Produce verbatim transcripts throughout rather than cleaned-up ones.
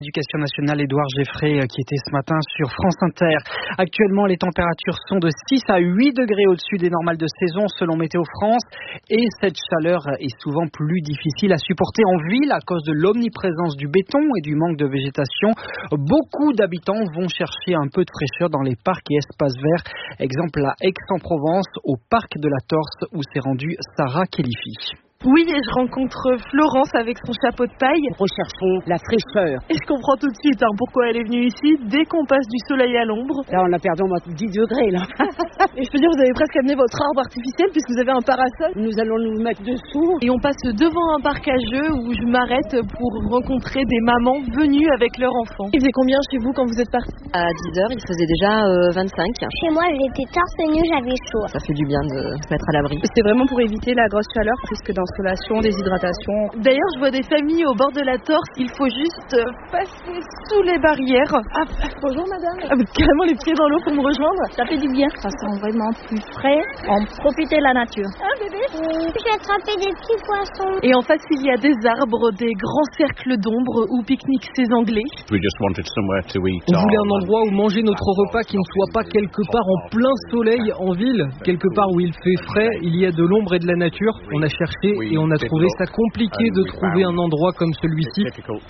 L'éducation nationale Édouard Geffray qui était ce matin sur France Inter. Actuellement, les températures sont de six à huit degrés au-dessus des normales de saison selon Météo France et cette chaleur est souvent plus difficile à supporter en ville à cause de l'omniprésence du béton et du manque de végétation. Beaucoup d'habitants vont chercher un peu de fraîcheur dans les parcs et espaces verts. Exemple à Aix-en-Provence, au parc de la Torse où s'est rendue Sarah Kelifi. Oui, et je rencontre Florence avec son chapeau de paille. Recherchons la fraîcheur. Et je comprends tout de suite hein, pourquoi elle est venue ici. Dès qu'on passe du soleil à l'ombre. Là, on a perdu au moins dix degrés, là. Et je peux dire, vous avez presque amené votre arbre artificiel puisque vous avez un parasol. Nous allons nous mettre dessous. Et on passe devant un parc à jeux où je m'arrête pour rencontrer des mamans venues avec leurs enfants. Il faisait combien chez vous quand vous êtes partis? À dix heures, il faisait déjà euh, vingt-cinq. Chez moi, j'étais torse nu, j'avais chaud. Ça fait du bien de se mettre à l'abri. C'était vraiment pour éviter la grosse chaleur, risque d'insolation, déshydratation. D'ailleurs, je vois des familles au bord de la Torse. Il faut juste passer sous les barrières. Ah, bonjour madame. Ah, carrément les pieds dans l'eau pour me rejoindre. Ça fait du bien. Ça sent vraiment plus frais. On profite de la nature. Ah bébé, oui. J'ai attrapé des petits poissons. Et en face, il y a des arbres, des grands cercles d'ombre où pique-niquent ces Anglais. We just wanted somewhere to eat. On voulait un endroit où manger notre repas qui ne soit pas quelque part en plein soleil en ville, quelque part où il fait frais, il y a de l'ombre et de la nature. On a cherché et on a trouvé ça compliqué de trouver un endroit comme celui-ci.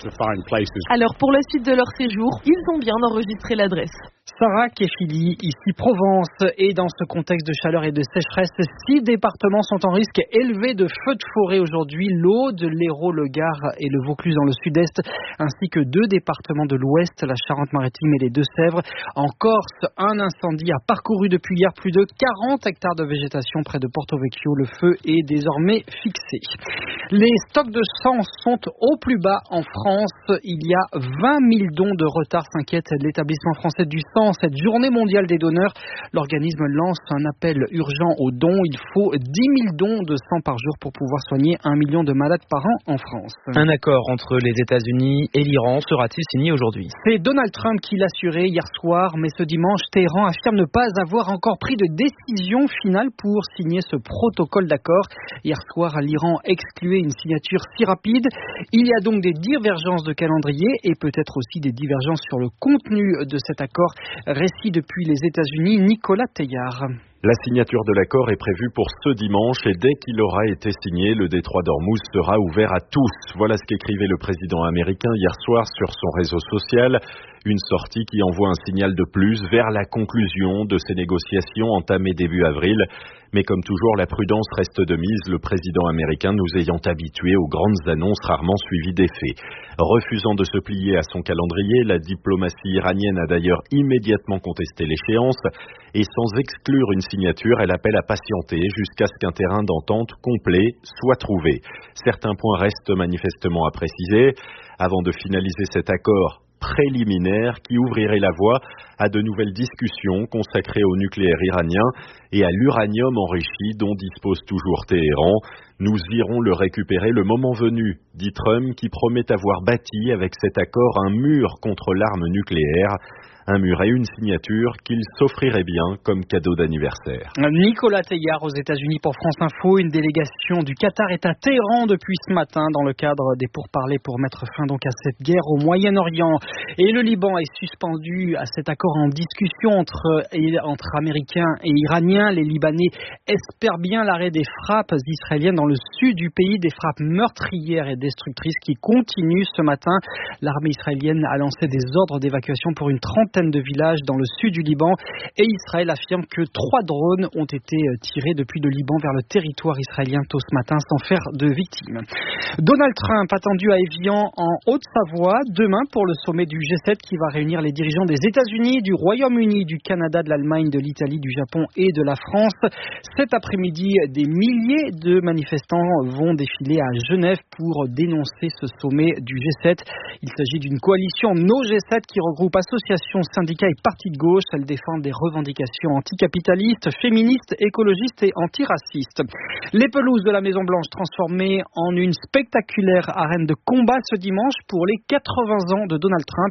Alors pour la suite de leur séjour, ils ont bien enregistré l'adresse. Sarah Kefili, ici Provence. Et dans ce contexte de chaleur et de sécheresse, six départements sont en risque élevé de feux de forêt aujourd'hui. L'Aude, l'Hérault, le Gard et le Vaucluse dans le sud-est, ainsi que deux départements de l'ouest, la Charente-Maritime et les Deux-Sèvres. En Corse, un incendie a parcouru depuis hier plus de quarante hectares de végétation près de Porto Vecchio. Le feu est désormais fixé. Les stocks de sang sont au plus bas en France. Il y a vingt mille dons de retard, s'inquiète l'établissement français du sang. Cette journée mondiale des donneurs, l'organisme lance un appel urgent aux dons. Il faut dix mille dons de sang par jour pour pouvoir soigner un million de malades par an en France. Un accord entre les États-Unis et l'Iran sera-t-il signé aujourd'hui? C'est Donald Trump qui l'a assuré hier soir, mais ce dimanche, Téhéran affirme ne pas avoir encore pris de décision finale pour signer ce protocole d'accord. Hier soir, l'Iran excluait une signature si rapide. Il y a donc des divergences de calendrier et peut-être aussi des divergences sur le contenu de cet accord. Récit depuis les États-Unis, Nicolas Teillard. La signature de l'accord est prévue pour ce dimanche et dès qu'il aura été signé, le détroit d'Ormuz sera ouvert à tous. Voilà ce qu'écrivait le président américain hier soir sur son réseau social. Une sortie qui envoie un signal de plus vers la conclusion de ces négociations entamées début avril. Mais comme toujours, la prudence reste de mise, le président américain nous ayant habitués aux grandes annonces rarement suivies d'effets. Refusant de se plier à son calendrier, la diplomatie iranienne a d'ailleurs immédiatement contesté l'échéance et sans exclure une signature, elle appelle à patienter jusqu'à ce qu'un terrain d'entente complet soit trouvé. Certains points restent manifestement à préciser. Avant de finaliser cet accord préliminaire qui ouvrirait la voie à de nouvelles discussions consacrées au nucléaire iranien et à l'uranium enrichi dont dispose toujours Téhéran. Nous irons le récupérer le moment venu, dit Trump, qui promet avoir bâti avec cet accord un mur contre l'arme nucléaire. Un mur et une signature qu'il s'offrirait bien comme cadeau d'anniversaire. Nicolas Teillard aux États-Unis pour France Info. Une délégation du Qatar est à Téhéran depuis ce matin dans le cadre des pourparlers pour mettre fin donc à cette guerre au Moyen-Orient. Et le Liban est suspendu à cet accord en discussion entre, entre Américains et Iraniens. Les Libanais espèrent bien l'arrêt des frappes israéliennes dans le sud du pays, des frappes meurtrières et destructrices qui continuent ce matin. L'armée israélienne a lancé des ordres d'évacuation pour une trentaine de villages dans le sud du Liban et Israël affirme que trois drones ont été tirés depuis le Liban vers le territoire israélien tôt ce matin sans faire de victimes. Donald Trump attendu à Évian en Haute-Savoie demain pour le sommet du G sept qui va réunir les dirigeants des États-Unis, du Royaume-Uni, du Canada, de l'Allemagne, de l'Italie, du Japon et de la France. Cet après-midi, des milliers de manifestants vont défiler à Genève pour dénoncer ce sommet du G sept. Il s'agit d'une coalition No G sept qui regroupe associations, syndicats et partis de gauche. Elles défendent des revendications anticapitalistes, féministes, écologistes et antiracistes. Les pelouses de la Maison-Blanche transformées en une spectaculaire arène de combat ce dimanche pour les quatre-vingts ans de Donald Trump.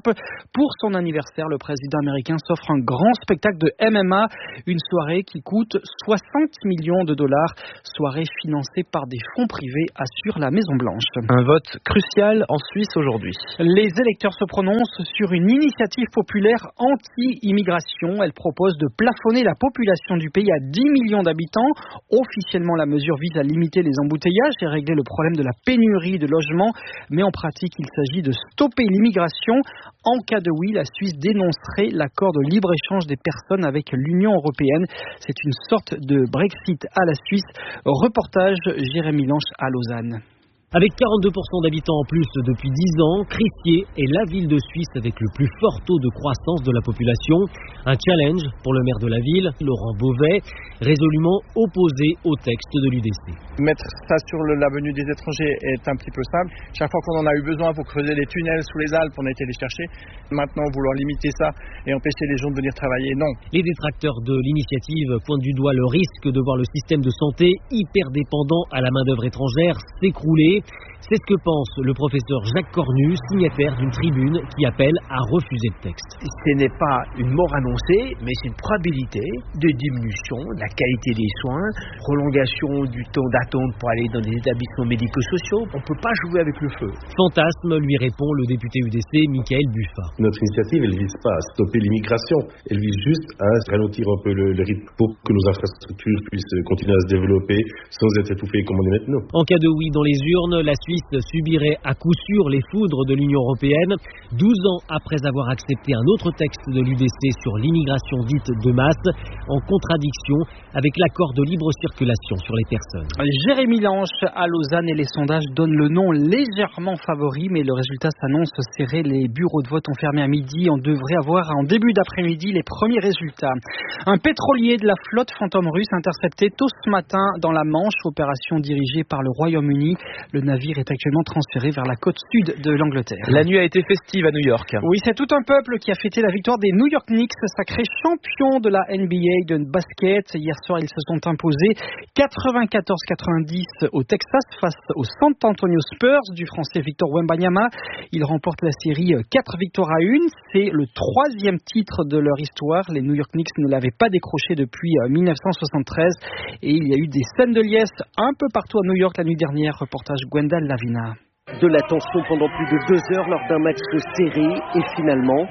Trump. Pour son anniversaire, le président américain s'offre un grand spectacle de M M A, une soirée qui coûte soixante millions de dollars, soirée financée par des fonds privés, assure la Maison-Blanche. Un vote crucial en Suisse aujourd'hui. Les électeurs se prononcent sur une initiative populaire anti-immigration. Elle propose de plafonner la population du pays à dix millions d'habitants. Officiellement, la mesure vise à limiter les embouteillages et régler le problème de la pénurie de logements. Mais en pratique, il s'agit de stopper l'immigration. En cas de oui, la Suisse dénoncerait l'accord de libre-échange des personnes avec l'Union européenne. C'est une sorte de Brexit à la Suisse. Reportage Jérémy Lange à Lausanne. Avec quarante-deux pour cent d'habitants en plus depuis dix ans, Crissier est la ville de Suisse avec le plus fort taux de croissance de la population. Un challenge pour le maire de la ville, Laurent Beauvais, résolument opposé au texte de l'U D C. Mettre ça sur le, la venue des étrangers est un petit peu simple. Chaque fois qu'on en a eu besoin pour creuser les tunnels sous les Alpes, on a été les chercher. Maintenant, vouloir limiter ça et empêcher les gens de venir travailler, non. Les détracteurs de l'initiative pointent du doigt le risque de voir le système de santé hyper dépendant à la main-d'œuvre étrangère s'écrouler. C'est ce que pense le professeur Jacques Cornu, signataire d'une tribune qui appelle à refuser le texte. Ce n'est pas une mort annoncée, mais c'est une probabilité de diminution de la qualité des soins, prolongation du temps d'attente pour aller dans des établissements médico-sociaux. On ne peut pas jouer avec le feu. Fantasme, lui répond le député U D C, Michael Buffat. Notre initiative, elle ne vise pas à stopper l'immigration, elle vise juste à ralentir un peu le, le rythme pour que nos infrastructures puissent continuer à se développer sans être étouffées comme on est maintenant. En cas de oui dans les urnes, la Suisse subirait à coup sûr les foudres de l'Union européenne, douze ans après avoir accepté un autre texte de l'U D C sur l'immigration dite de masse, en contradiction avec l'accord de libre circulation sur les personnes. Jérémy Lange à Lausanne et les sondages donnent le nom légèrement favori, mais le résultat s'annonce serré. Les bureaux de vote ont fermé à midi. On devrait avoir en début d'après-midi les premiers résultats. Un pétrolier de la flotte fantôme russe intercepté tôt ce matin dans la Manche, opération dirigée par le Royaume-Uni. Le navire est actuellement transféré vers la côte sud de l'Angleterre. La nuit a été festive à New York. Oui, c'est tout un peuple qui a fêté la victoire des New York Knicks, sacrés champions de la N B A de basket. Hier soir, ils se sont imposés quatre-vingt-quatorze à quatre-vingt-dix au Texas face aux San Antonio Spurs du français Victor Wembanyama. Ils remportent la série quatre victoires à une. C'est le troisième titre de leur histoire. Les New York Knicks ne l'avaient pas décroché depuis mille neuf cent soixante-treize. Et il y a eu des scènes de liesse un peu partout à New York la nuit dernière. Reportage Gwendal Lavina. De la tension pendant plus de deux heures lors d'un match serré et finalement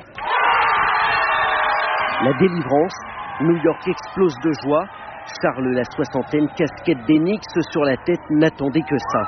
la délivrance. New York explose de joie. Charles, la soixantaine, casquette des Knicks sur la tête, n'attendait que ça.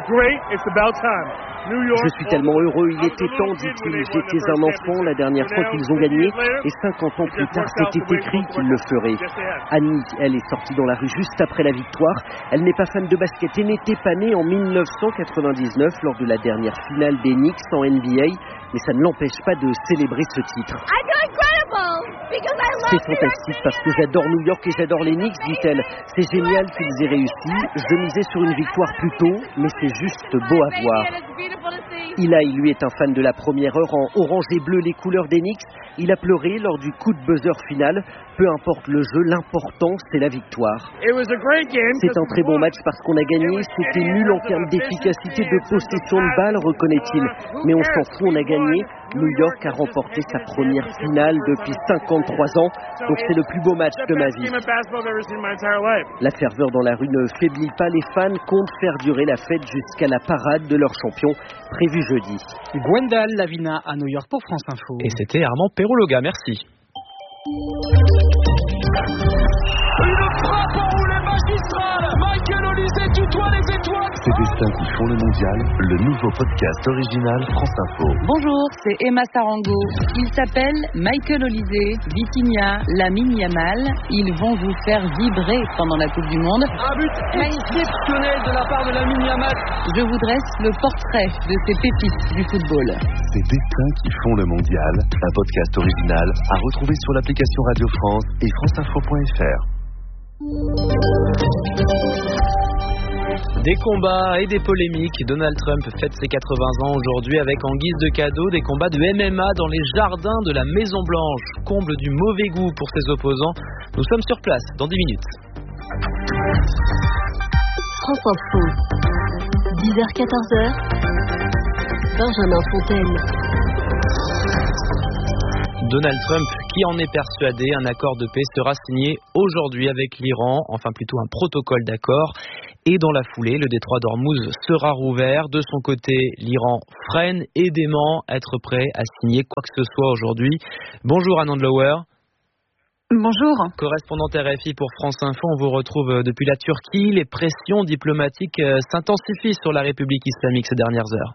Je suis tellement heureux, il était temps, dit-il. J'étais un enfant la dernière fois qu'ils ont gagné et cinquante ans plus tard, c'était écrit qu'ils le feraient. Annie, elle est sortie dans la rue juste après la victoire. Elle n'est pas fan de basket et n'était pas née en mille neuf cent quatre-vingt-dix-neuf lors de la dernière finale des Knicks en N B A, mais ça ne l'empêche pas de célébrer ce titre. C'est fantastique parce que j'adore New York et j'adore les Knicks, dit-elle. C'est génial qu'ils aient réussi. Je misais sur une victoire plus tôt, mais c'est juste beau à voir. Eli, lui, est un fan de la première heure en orange et bleu, les couleurs des Knicks. Il a pleuré lors du coup de buzzer final. Peu importe le jeu, l'important, c'est la victoire. C'est un très bon match parce qu'on a gagné. C'était nul en termes d'efficacité de possession de balle, reconnaît-il. Mais on s'en fout, on a gagné. New York a remporté sa première finale depuis cinquante-trois ans. Donc c'est le plus beau match de ma vie. La ferveur dans la rue ne faiblit pas. Les fans comptent faire durer la fête jusqu'à la parade de leur champion, prévue jeudi. Gwendal Lavina à New York pour France Info. Et c'était Armand Perrologa, merci. Une frappe enroulée magistrale. Michael Olise tutoie les étoiles. Ces destins qui font le mondial, le nouveau podcast original France Info. Bonjour, c'est Emma Sarango. Ils s'appellent Michael Olise, Vitinha, Lamine Yamal. Ils vont vous faire vibrer pendant la Coupe du Monde. Un but exceptionnel de la part de Lamine Yamal. Je vous dresse le portrait de ces pépites du football. Ces destins qui font le mondial, un podcast original à retrouver sur l'application Radio France et franceinfo point f r. Des combats et des polémiques. Donald Trump fête ses quatre-vingts ans aujourd'hui avec en guise de cadeau des combats de M M A dans les jardins de la Maison Blanche. Comble du mauvais goût pour ses opposants. Nous sommes sur place dans dix minutes. France Info, dix heures quatorze heures, Benjamin Fontaine. Donald Trump qui en est persuadé. Un accord de paix sera signé aujourd'hui avec l'Iran, enfin plutôt un protocole d'accord. Et dans la foulée, le détroit d'Ormuz sera rouvert. De son côté, l'Iran freine et dément être prêt à signer quoi que ce soit aujourd'hui. Bonjour Anand Lower. Bonjour. Correspondante R F I pour France Info, on vous retrouve depuis la Turquie. Les pressions diplomatiques s'intensifient sur la République islamique ces dernières heures.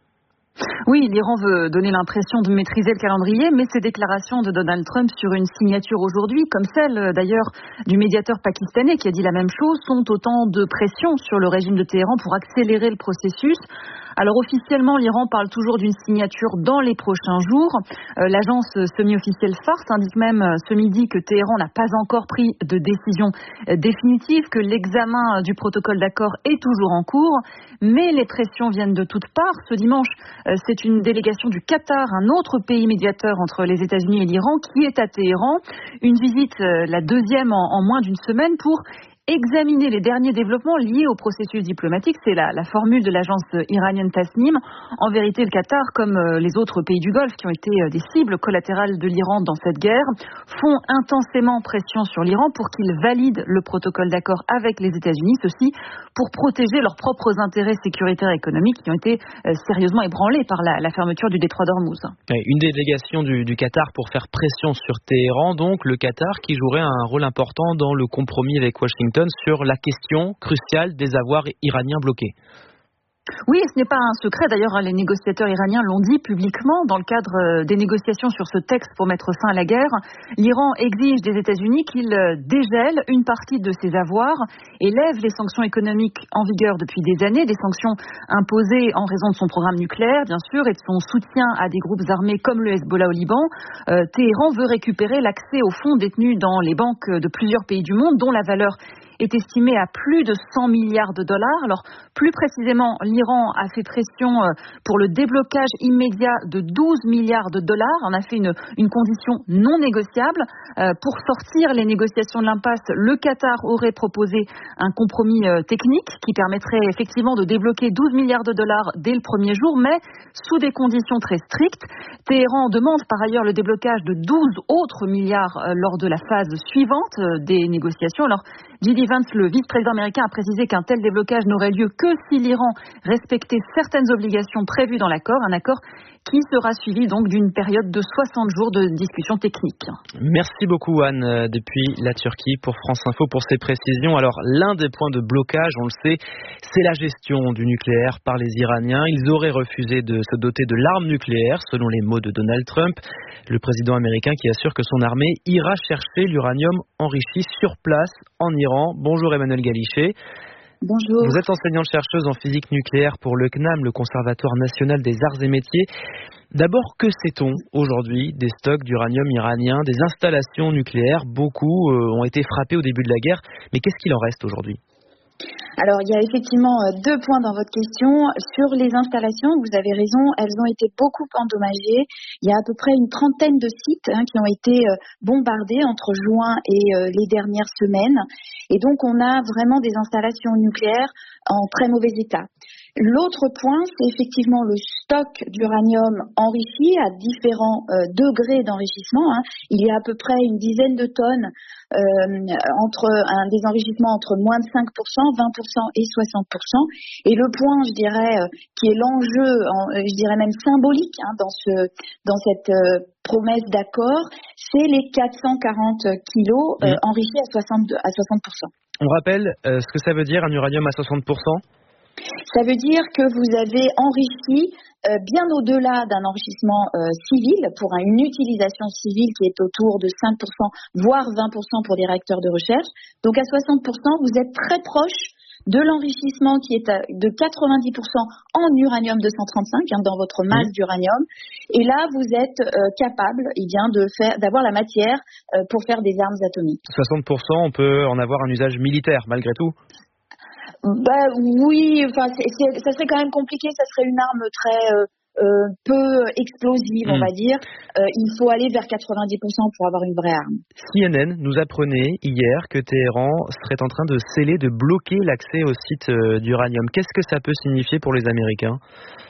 Oui, l'Iran veut donner l'impression de maîtriser le calendrier, mais ces déclarations de Donald Trump sur une signature aujourd'hui, comme celle d'ailleurs du médiateur pakistanais qui a dit la même chose, sont autant de pression sur le régime de Téhéran pour accélérer le processus. Alors officiellement, l'Iran parle toujours d'une signature dans les prochains jours. Euh, l'agence semi-officielle Fars indique même euh, ce midi que Téhéran n'a pas encore pris de décision euh, définitive, que l'examen du protocole d'accord est toujours en cours. Mais les pressions viennent de toutes parts. Ce dimanche, euh, c'est une délégation du Qatar, un autre pays médiateur entre les États-Unis et l'Iran, qui est à Téhéran. Une visite, euh, la deuxième en, en moins d'une semaine, pour examiner les derniers développements liés au processus diplomatique. C'est la, la formule de l'agence iranienne Tasnim. En vérité, le Qatar, comme les autres pays du Golfe qui ont été des cibles collatérales de l'Iran dans cette guerre, font intensément pression sur l'Iran pour qu'il valide le protocole d'accord avec les États-Unis, ceci pour protéger leurs propres intérêts sécuritaires et économiques qui ont été sérieusement ébranlés par la, la fermeture du détroit d'Ormuz. Une délégation du, du Qatar pour faire pression sur Téhéran, donc le Qatar qui jouerait un rôle important dans le compromis avec Washington sur la question cruciale des avoirs iraniens bloqués. Oui, ce n'est pas un secret. D'ailleurs, les négociateurs iraniens l'ont dit publiquement dans le cadre des négociations sur ce texte pour mettre fin à la guerre. L'Iran exige des États-Unis qu'ils dégèlent une partie de ses avoirs et lèvent les sanctions économiques en vigueur depuis des années, des sanctions imposées en raison de son programme nucléaire, bien sûr, et de son soutien à des groupes armés comme le Hezbollah au Liban. Euh, Téhéran veut récupérer l'accès aux fonds détenus dans les banques de plusieurs pays du monde, dont la valeur est estimé à plus de cent milliards de dollars. Alors, plus précisément, l'Iran a fait pression pour le déblocage immédiat de douze milliards de dollars. On a fait une, une condition non négociable. Euh, pour sortir les négociations de l'impasse, le Qatar aurait proposé un compromis euh, technique qui permettrait effectivement de débloquer douze milliards de dollars dès le premier jour, mais sous des conditions très strictes. Téhéran demande par ailleurs le déblocage de douze autres milliards euh, lors de la phase suivante euh, des négociations. Alors, J D Vance, le vice-président américain, a précisé qu'un tel déblocage n'aurait lieu que si l'Iran respectait certaines obligations prévues dans l'accord, un accord qui sera suivi donc d'une période de soixante jours de discussion technique. Merci beaucoup Anne depuis la Turquie pour France Info pour ces précisions. Alors l'un des points de blocage, on le sait, c'est la gestion du nucléaire par les Iraniens. Ils auraient refusé de se doter de l'arme nucléaire selon les mots de Donald Trump, le président américain qui assure que son armée ira chercher l'uranium enrichi sur place en Iran. Bonjour Emmanuel Galichet. Bonjour. Vous êtes enseignante-chercheuse en physique nucléaire pour le C N A M, le Conservatoire national des arts et métiers. D'abord, que sait-on aujourd'hui des stocks d'uranium iranien, des installations nucléaires? Beaucoup euh, ont été frappés au début de la guerre, mais qu'est-ce qu'il en reste aujourd'hui? Alors, il y a effectivement deux points dans votre question. Sur les installations, vous avez raison, elles ont été beaucoup endommagées. Il y a à peu près une trentaine de sites hein, qui ont été bombardés entre juin et euh, les dernières semaines. Et donc, on a vraiment des installations nucléaires en très mauvais état. L'autre point, c'est effectivement le stock d'uranium enrichi à différents euh, degrés d'enrichissement. Hein. Il y a à peu près une dizaine de tonnes, euh, entre un des enrichissements entre moins de cinq pour cent, vingt pour cent et soixante pour cent. Et le point, je dirais, euh, qui est l'enjeu, en, je dirais même symbolique hein, dans ce, dans cette euh, promesse d'accord, c'est les quatre cent quarante kilos euh, mmh. enrichis à soixante pour cent. On rappelle euh, ce que ça veut dire un uranium à soixante pour cent? Ça veut dire que vous avez enrichi euh, bien au-delà d'un enrichissement euh, civil pour un, une utilisation civile qui est autour de cinq pour cent, voire vingt pour cent pour des réacteurs de recherche. Donc à soixante pour cent, vous êtes très proche de l'enrichissement qui est à, de quatre-vingt-dix pour cent en uranium deux cent trente-cinq hein, dans votre masse mmh. d'uranium. Et là, vous êtes euh, capable eh bien, de faire, d'avoir la matière euh, pour faire des armes atomiques. soixante pour cent, on peut en avoir un usage militaire malgré tout? Bah oui, enfin c'est, c'est, ça serait quand même compliqué, ça serait une arme très euh, euh, peu explosive, mmh. on va dire. Euh, il faut aller vers quatre-vingt-dix pour cent pour avoir une vraie arme. C N N nous apprenait hier que Téhéran serait en train de sceller, de bloquer l'accès au site euh, d'uranium. Qu'est-ce que ça peut signifier pour les Américains ?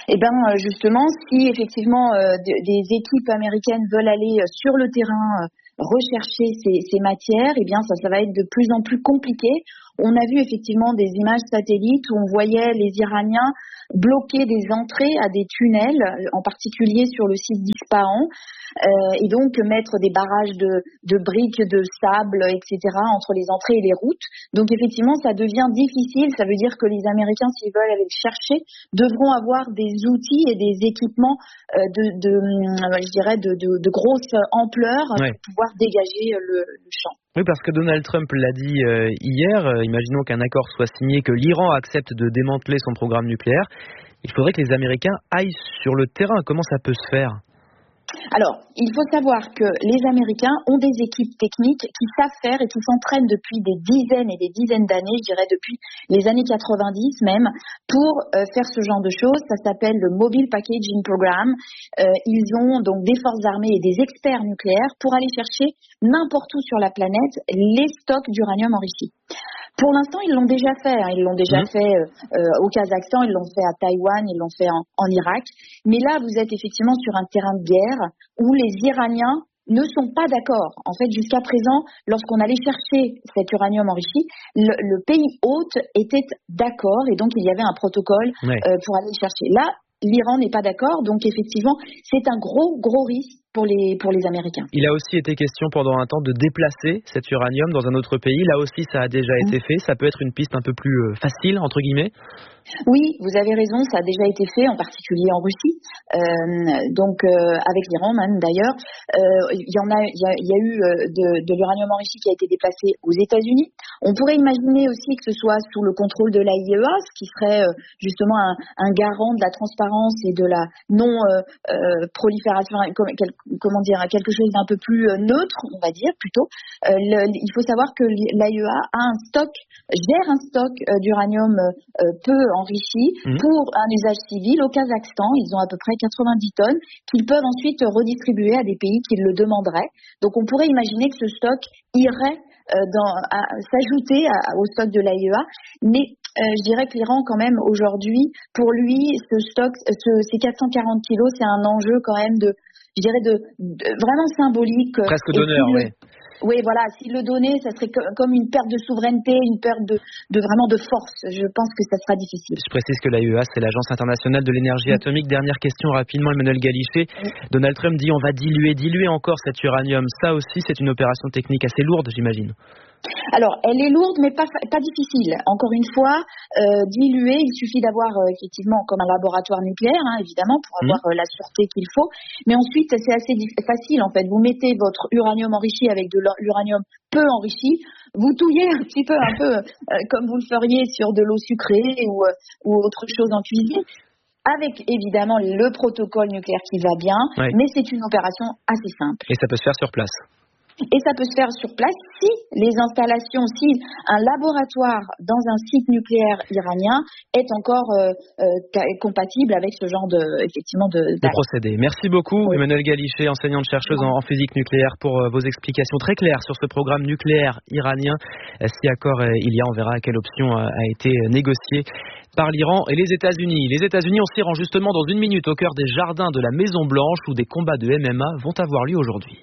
Eh ben justement, si effectivement euh, des équipes américaines veulent aller sur le terrain euh, rechercher ces, ces matières, eh bien ça, ça va être de plus en plus compliqué. On a vu effectivement des images satellites où on voyait les Iraniens bloquer des entrées à des tunnels, en particulier sur le site d'Ispahan, euh, et donc mettre des barrages de, de briques, de sable, et cetera entre les entrées et les routes. Donc effectivement, ça devient difficile. Ça veut dire que les Américains, s'ils veulent aller le chercher, devront avoir des outils et des équipements euh, de, de, je dirais, de, de, de grosse ampleur ouais. pour pouvoir dégager le, le champ. Oui, parce que Donald Trump l'a dit euh, hier, euh, imaginons qu'un accord soit signé, que l'Iran accepte de démanteler son programme nucléaire, il faudrait que les Américains aillent sur le terrain. Comment ça peut se faire ? Alors, il faut savoir que les Américains ont des équipes techniques qui savent faire et qui s'entraînent depuis des dizaines et des dizaines d'années, je dirais depuis les années quatre-vingt-dix même, pour euh, faire ce genre de choses. Ça s'appelle le Mobile Packaging Program. Euh, ils ont donc des forces armées et des experts nucléaires pour aller chercher n'importe où sur la planète les stocks d'uranium enrichi. Pour l'instant, ils l'ont déjà fait. Hein. Ils l'ont déjà mmh. fait euh, au Kazakhstan, ils l'ont fait à Taïwan, ils l'ont fait en, en Irak. Mais là, vous êtes effectivement sur un terrain de guerre où les Iraniens ne sont pas d'accord. En fait, jusqu'à présent, lorsqu'on allait chercher cet uranium enrichi, le, le pays hôte était d'accord et donc il y avait un protocole ouais. euh, pour aller le chercher. Là, l'Iran n'est pas d'accord, donc effectivement, c'est un gros, gros risque pour les, pour les Américains. Il a aussi été question pendant un temps de déplacer cet uranium dans un autre pays. Là aussi, ça a déjà mmh. été fait. Ça peut être une piste un peu plus euh, facile, entre guillemets. Oui, vous avez raison, ça a déjà été fait, en particulier en Russie, euh, donc euh, avec l'Iran même d'ailleurs. Euh, il y en a, il y a, il y a eu de, de l'uranium enrichi qui a été déplacé aux États-Unis. On pourrait imaginer aussi que ce soit sous le contrôle de l'A I E A, ce qui serait euh, justement un, un garant de la transparence et de la non euh, euh, prolifération, comme, quel, comment dire, quelque chose d'un peu plus neutre, on va dire plutôt. Euh, le, il faut savoir que l'A I E A a un stock, gère un stock euh, d'uranium euh, peu enrichi mmh. pour un usage civil au Kazakhstan. Ils ont à peu près quatre-vingt-dix tonnes qu'ils peuvent ensuite redistribuer à des pays qui le demanderaient. Donc on pourrait imaginer que ce stock irait euh, dans, à, s'ajouter à, au stock de l'A I E A. Mais euh, je dirais que l'Iran quand même aujourd'hui, pour lui, ce stock, ce, ces quatre cent quarante kilos, c'est un enjeu quand même de, je dirais de, de vraiment symbolique. Presque d'honneur, oui. Oui, voilà, s'il le donnait, ça serait comme une perte de souveraineté, une perte de, de vraiment de force. Je pense que ça sera difficile. Je précise que l'A I E A, c'est l'Agence internationale de l'énergie mmh. atomique. Dernière question rapidement, Emmanuel Galichet. Mmh. Donald Trump dit on va diluer, diluer encore cet uranium. Ça aussi, c'est une opération technique assez lourde, j'imagine. Alors, elle est lourde, mais pas, pas difficile. Encore une fois, euh, diluer, il suffit d'avoir euh, effectivement comme un laboratoire nucléaire, hein, évidemment, pour avoir mmh. euh, la sûreté qu'il faut. Mais ensuite, c'est assez dif- facile, en fait. Vous mettez votre uranium enrichi avec de l'uranium peu enrichi, vous touillez un petit peu, un peu euh, comme vous le feriez sur de l'eau sucrée ou, euh, ou autre chose en cuisine. Avec évidemment le protocole nucléaire qui va bien, ouais. mais c'est une opération assez simple. Et ça peut se faire sur place. Et ça peut se faire sur place si les installations, si un laboratoire dans un site nucléaire iranien est encore euh, euh, compatible avec ce genre de, effectivement, de, de procédé. Merci beaucoup, oui. Emmanuel Galichet, enseignante chercheuse en, en physique nucléaire, pour euh, vos explications très claires sur ce programme nucléaire iranien. Euh, si accord euh, il y a, on verra quelle option euh, a été négociée par l'Iran et les États-Unis. Les États-Unis, on s'y rend justement dans une minute au cœur des jardins de la Maison Blanche où des combats de M M A vont avoir lieu aujourd'hui.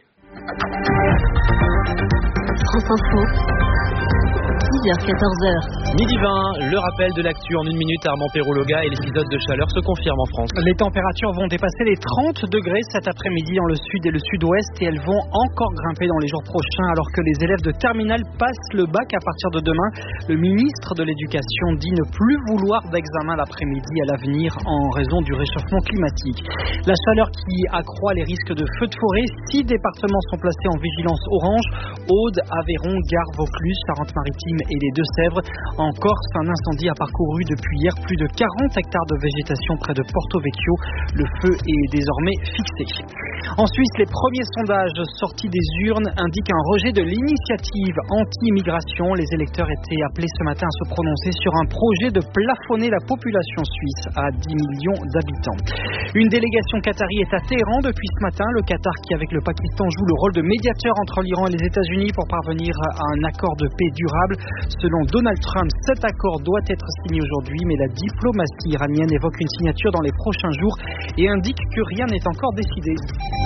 France Info, dix heures quatorze heures. Midi vingt, le rappel de l'actu en une minute. Armand Perrologa, et l'épisode de chaleur se confirme en France. Les températures vont dépasser les trente degrés cet après-midi dans le sud et le sud-ouest et elles vont encore grimper dans les jours prochains alors que les élèves de terminale passent le bac à partir de demain. Le ministre de l'Éducation dit ne plus vouloir d'examen l'après-midi à l'avenir en raison du réchauffement climatique. La chaleur qui accroît les risques de feux de forêt. Six départements sont placés en vigilance orange. Aude, Aveyron, Gard, Vaucluse, Charente-Maritime et les Deux-Sèvres. En Corse, un incendie a parcouru depuis hier plus de quarante hectares de végétation près de Porto Vecchio. Le feu est désormais fixé. En Suisse, les premiers sondages sortis des urnes indiquent un rejet de l'initiative anti-immigration. Les électeurs étaient appelés ce matin à se prononcer sur un projet de plafonner la population suisse à dix millions d'habitants. Une délégation qatari est à Téhéran depuis ce matin. Le Qatar qui, avec le Pakistan, joue le rôle de médiateur entre l'Iran et les États-Unis pour parvenir à un accord de paix durable. Selon Donald Trump, cet accord doit être signé aujourd'hui, mais la diplomatie iranienne évoque une signature dans les prochains jours et indique que rien n'est encore décidé.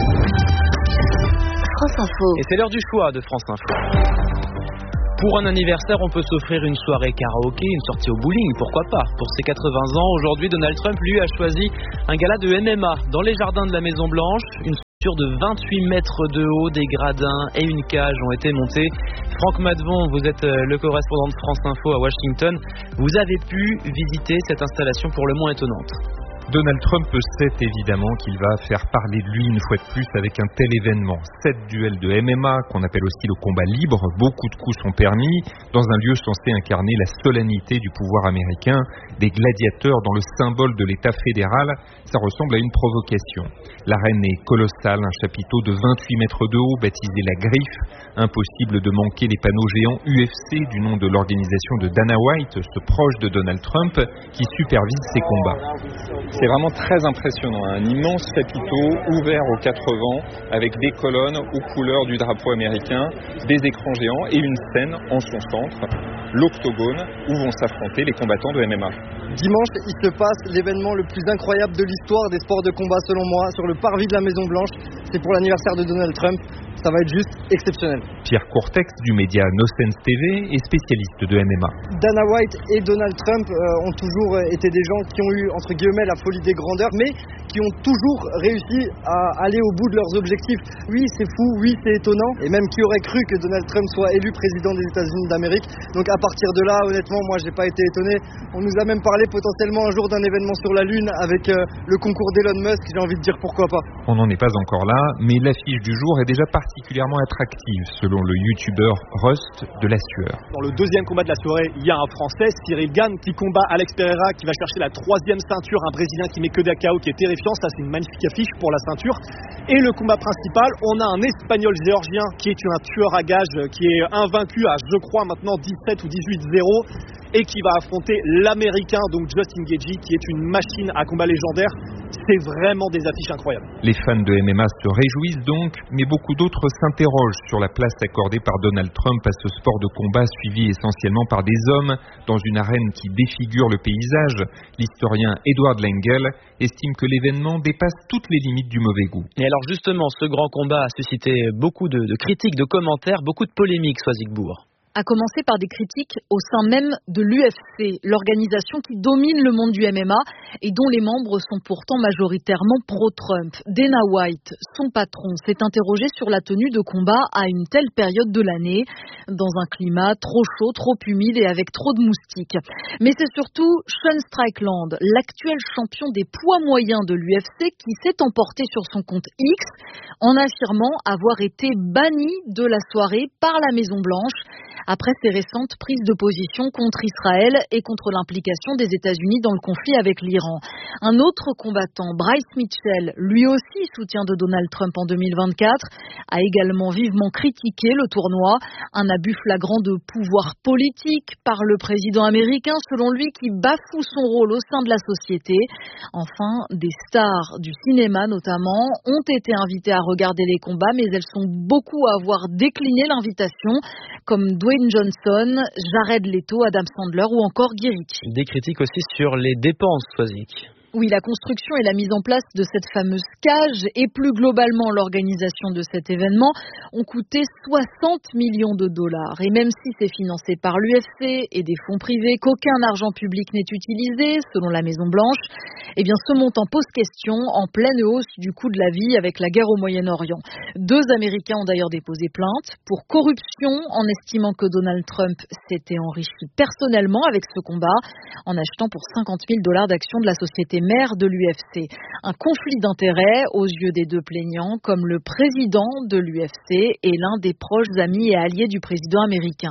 France Info. Et c'est l'heure du choix de France Info. Pour un anniversaire, on peut s'offrir une soirée karaoké, une sortie au bowling, pourquoi pas. Pour ses quatre-vingts ans, aujourd'hui, Donald Trump, lui, a choisi un gala de M M A dans les jardins de la Maison Blanche. Une structure de vingt-huit mètres de haut, des gradins et une cage ont été montés. Franck Madvon, vous êtes le correspondant de France Info à Washington. Vous avez pu visiter cette installation pour le moins étonnante. Donald Trump sait évidemment qu'il va faire parler de lui une fois de plus avec un tel événement. Sept duels de M M A, qu'on appelle aussi le combat libre, beaucoup de coups sont permis, dans un lieu censé incarner la solennité du pouvoir américain, des gladiateurs dans le symbole de l'État fédéral, ça ressemble à une provocation. L'arène est colossale, un chapiteau de vingt-huit mètres de haut, baptisé la Griffe, impossible de manquer les panneaux géants U F C du nom de l'organisation de Dana White, ce proche de Donald Trump, qui supervise ces combats. C'est vraiment très impressionnant, un immense chapiteau ouvert aux quatre vents avec des colonnes aux couleurs du drapeau américain, des écrans géants et une scène en son centre, l'octogone où vont s'affronter les combattants de M M A. Dimanche, il se passe l'événement le plus incroyable de l'histoire des sports de combat selon moi, sur le parvis de la Maison Blanche. C'est pour l'anniversaire de Donald Trump. Ça va être juste exceptionnel. Pierre Courtex du média No Sense T V est spécialiste de M M A. Dana White et Donald Trump euh, ont toujours été des gens qui ont eu, entre guillemets, la folie des grandeurs, mais qui ont toujours réussi à aller au bout de leurs objectifs. Oui, c'est fou, oui, c'est étonnant, et même qui aurait cru que Donald Trump soit élu président des États-Unis d'Amérique. Donc à partir de là, honnêtement, moi, j'ai pas été étonné. On nous a même parlé potentiellement un jour d'un événement sur la Lune avec euh, le concours d'Elon Musk. J'ai envie de dire pourquoi pas. On n'en est pas encore là, mais l'affiche du jour est déjà particulièrement attractive, selon le youtubeur Rust de la Sueur. Dans le deuxième combat de la soirée, il y a un Français, Cyril Gann, qui combat Alex Pereira, qui va chercher la troisième ceinture, un Brésilien qui met que des K O, qui est terrifiant. Ça, c'est une magnifique affiche pour la ceinture. Et le combat principal, on a un Espagnol géorgien qui est un tueur à gages, qui est invaincu à, je crois, maintenant dix-sept ou dix-huit zéro, et qui va affronter l'Américain, donc Justin Gaethje, qui est une machine à combat légendaire. C'est vraiment des affiches incroyables. Les fans de M M A se réjouissent donc, mais beaucoup d'autres s'interrogent sur la place accordée par Donald Trump à ce sport de combat suivi essentiellement par des hommes dans une arène qui défigure le paysage. L'historien Edward Lengel estime que l'événement dépasse toutes les limites du mauvais goût. Et alors justement, ce grand combat a suscité beaucoup de, de critiques, de commentaires, beaucoup de polémiques, Soisigbourg. À commencer par des critiques au sein même de l'U F C, l'organisation qui domine le monde du M M A et dont les membres sont pourtant majoritairement pro-Trump. Dana White, son patron, s'est interrogé sur la tenue de combat à une telle période de l'année, dans un climat trop chaud, trop humide et avec trop de moustiques. Mais c'est surtout Sean Strickland, l'actuel champion des poids moyens de l'U F C, qui s'est emporté sur son compte X en affirmant avoir été banni de la soirée par la Maison Blanche après ses récentes prises de position contre Israël et contre l'implication des États-Unis dans le conflit avec l'Iran. Un autre combattant, Bryce Mitchell, lui aussi soutien de Donald Trump en deux mille vingt-quatre, a également vivement critiqué le tournoi, un abus flagrant de pouvoir politique par le président américain, selon lui, qui bafoue son rôle au sein de la société. Enfin, des stars du cinéma notamment ont été invitées à regarder les combats, mais elles sont beaucoup à avoir décliné l'invitation, comme Dwayne Johnson, Jared Leto, Adam Sandler ou encore Guy Ritchie. Des critiques aussi sur les dépenses, Soisic. Oui, la construction et la mise en place de cette fameuse cage et plus globalement l'organisation de cet événement ont coûté soixante millions de dollars. Et même si c'est financé par l'U F C et des fonds privés, qu'aucun argent public n'est utilisé, selon la Maison Blanche, eh bien ce montant pose question en pleine hausse du coût de la vie avec la guerre au Moyen-Orient. Deux Américains ont d'ailleurs déposé plainte pour corruption en estimant que Donald Trump s'était enrichi personnellement avec ce combat en achetant pour cinquante mille dollars d'actions de la société mère de l'U F C. Un conflit d'intérêts aux yeux des deux plaignants, comme le président de l'U F C et l'un des proches amis et alliés du président américain.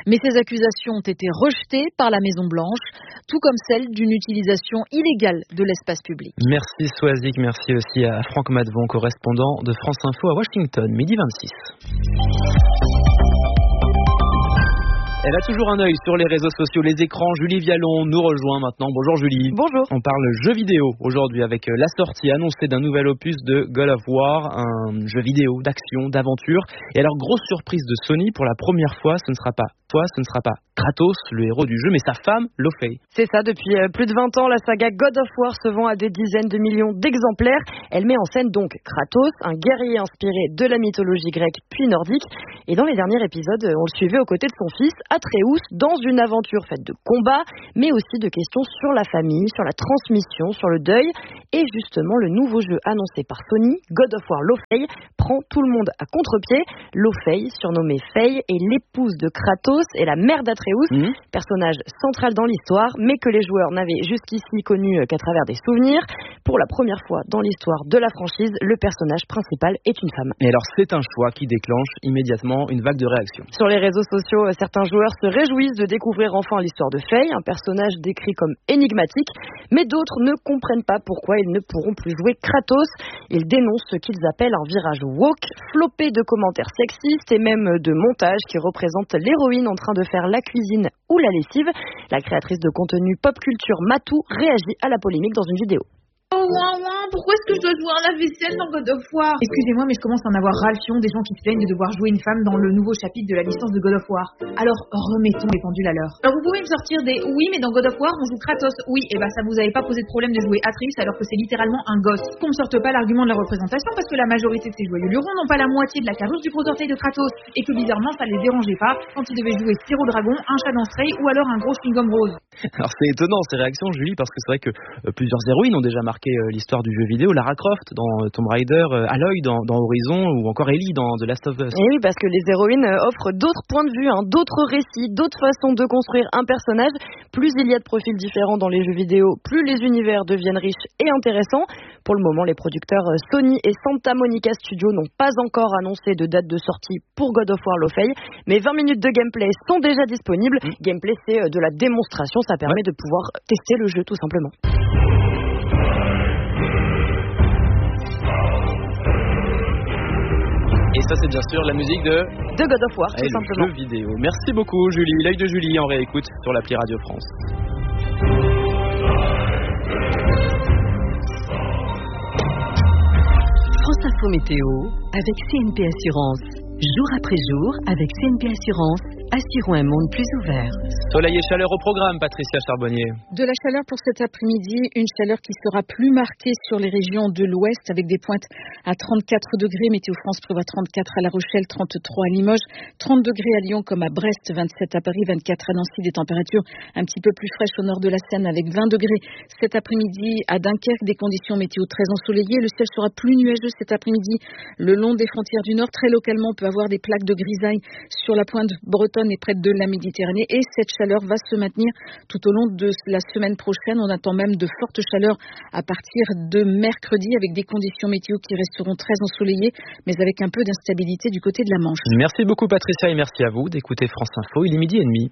Mais ces accusations ont été rejetées par la Maison-Blanche, tout comme celle d'une utilisation illégale de l'espace public. Merci Soazic, merci aussi à Franck Madvon, correspondant de France Info à Washington, midi vingt-six. Elle a toujours un œil sur les réseaux sociaux, les écrans. Julie Vialon nous rejoint maintenant. Bonjour Julie. Bonjour. On parle jeux vidéo aujourd'hui avec la sortie annoncée d'un nouvel opus de God of War, un jeu vidéo d'action, d'aventure. Et alors, grosse surprise de Sony, pour la première fois, ce ne sera pas toi, ce ne sera pas Kratos, le héros du jeu, mais sa femme, Laufey. C'est ça, depuis plus de vingt ans, la saga God of War se vend à des dizaines de millions d'exemplaires. Elle met en scène donc Kratos, un guerrier inspiré de la mythologie grecque puis nordique. Et dans les derniers épisodes, on le suivait aux côtés de son fils, Atreus, dans une aventure faite de combats, mais aussi de questions sur la famille, sur la transmission, sur le deuil. Et justement, le nouveau jeu annoncé par Sony, God of War Laufey, prend tout le monde à contre-pied. Laufey, surnommée Faye, est l'épouse de Kratos et la mère d'Atreus, mmh. personnage central dans l'histoire, mais que les joueurs n'avaient jusqu'ici connu qu'à travers des souvenirs. Pour la première fois dans l'histoire de la franchise, le personnage principal est une femme. Et alors, c'est un choix qui déclenche immédiatement une vague de réactions. Sur les réseaux sociaux, certains joueurs se réjouissent de découvrir enfin l'histoire de Faye, un personnage décrit comme énigmatique, mais d'autres ne comprennent pas pourquoi ils ne pourront plus jouer Kratos. Ils dénoncent ce qu'ils appellent un virage woke, flopé de commentaires sexistes et même de montages qui représentent l'héroïne en train de faire la cuisine ou la lessive. La créatrice de contenu pop culture Matou réagit à la polémique dans une vidéo. Oh maman, pourquoi est-ce que je dois jouer à la vaisselle dans God of War? Excusez-moi, mais je commence à en avoir ras le fion des gens qui se plaignent de devoir jouer une femme dans le nouveau chapitre de la licence de God of War. Alors, remettons les pendules à l'heure. Alors vous pouvez me sortir des oui, mais dans God of War, on joue Kratos. Oui, et bah ça vous avait pas posé de problème de jouer Atreus alors que c'est littéralement un gosse. Qu'on me sorte pas l'argument de la représentation parce que la majorité de ces joyeux lurons n'ont pas la moitié de la carrure du gros orteil de Kratos. Et que bizarrement, ça les dérangeait pas quand ils devaient jouer Spyro Dragon, un chat dans Stray ou alors un gros chewing-gum rose. Alors c'est étonnant ces réactions, Julie, parce que c'est vrai que euh, plusieurs héroïnes ont déjà marqué euh, l'histoire du jeu vidéo. Lara Croft dans Tomb Raider, euh, Aloy dans, dans Horizon ou encore Ellie dans The Last of Us. Et oui, parce que les héroïnes offrent d'autres points de vue, hein, d'autres récits, d'autres façons de construire un personnage. Plus il y a de profils différents dans les jeux vidéo, plus les univers deviennent riches et intéressants. Pour le moment, les producteurs Sony et Santa Monica Studios n'ont pas encore annoncé de date de sortie pour God of War Laufey, mais vingt minutes de gameplay sont déjà disponibles. Mmh. Gameplay, c'est de la démonstration, ça permet ouais. de pouvoir tester le jeu tout simplement. Et ça, c'est bien sûr la musique de... de God of War, tout et simplement. Le jeu vidéo. Merci beaucoup, Julie. L'œil de Julie en réécoute sur l'appli Radio France. France Info Météo avec C N P Assurance. Jour après jour, avec C N P Assurance, assurons un monde plus ouvert. Soleil et chaleur au programme, Patricia Charbonnier. De la chaleur pour cet après-midi, une chaleur qui sera plus marquée sur les régions de l'ouest avec des pointes à trente-quatre degrés. Météo France prévoit trente-quatre à La Rochelle, trente-trois à Limoges, trente degrés à Lyon comme à Brest, vingt-sept à Paris, vingt-quatre à Nancy. Des températures un petit peu plus fraîches au nord de la Seine avec vingt degrés. Cet après-midi à Dunkerque, des conditions météo très ensoleillées. Le ciel sera plus nuageux cet après-midi le long des frontières du nord. Très localement, on peut avoir des plaques de grisaille sur la pointe bretonne et près de la Méditerranée. Et cette chaleur va se maintenir tout au long de la semaine prochaine. On attend même de fortes chaleurs à partir de mercredi avec des conditions météo qui resteront très ensoleillées, mais avec un peu d'instabilité du côté de la Manche. Merci beaucoup Patricia et merci à vous d'écouter France Info. Il est midi et demi.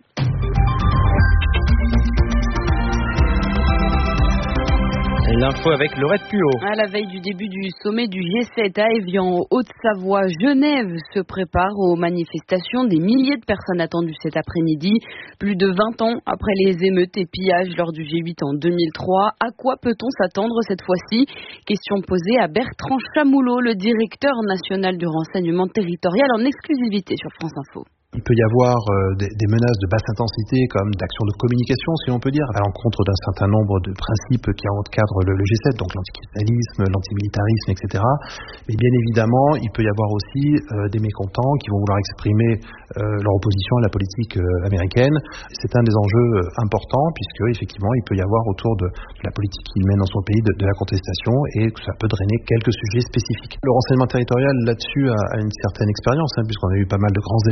L'info avec Laurette Puot. À la veille du début du sommet du G sept à Évian, en Haute-Savoie, Genève se prépare aux manifestations. Des milliers de personnes attendues cet après-midi. Plus de vingt ans après les émeutes et pillages lors du G huit en deux mille trois. À quoi peut-on s'attendre cette fois-ci? Question posée à Bertrand Chamoulot, le directeur national du renseignement territorial, en exclusivité sur France Info. Il peut y avoir euh, des, des menaces de basse intensité comme d'actions de communication, si on peut dire, à l'encontre d'un certain nombre de principes qui encadrent le, le G sept, donc l'anticriminalisme, l'antimilitarisme, et cetera. Mais bien évidemment, il peut y avoir aussi euh, des mécontents qui vont vouloir exprimer euh, leur opposition à la politique euh, américaine. C'est un des enjeux euh, importants puisque effectivement, il peut y avoir autour de, de la politique qu'il mène dans son pays de, de la contestation et que ça peut drainer quelques sujets spécifiques. Le renseignement territorial là-dessus a, a une certaine expérience, hein, puisqu'on a eu pas mal de grands événements ces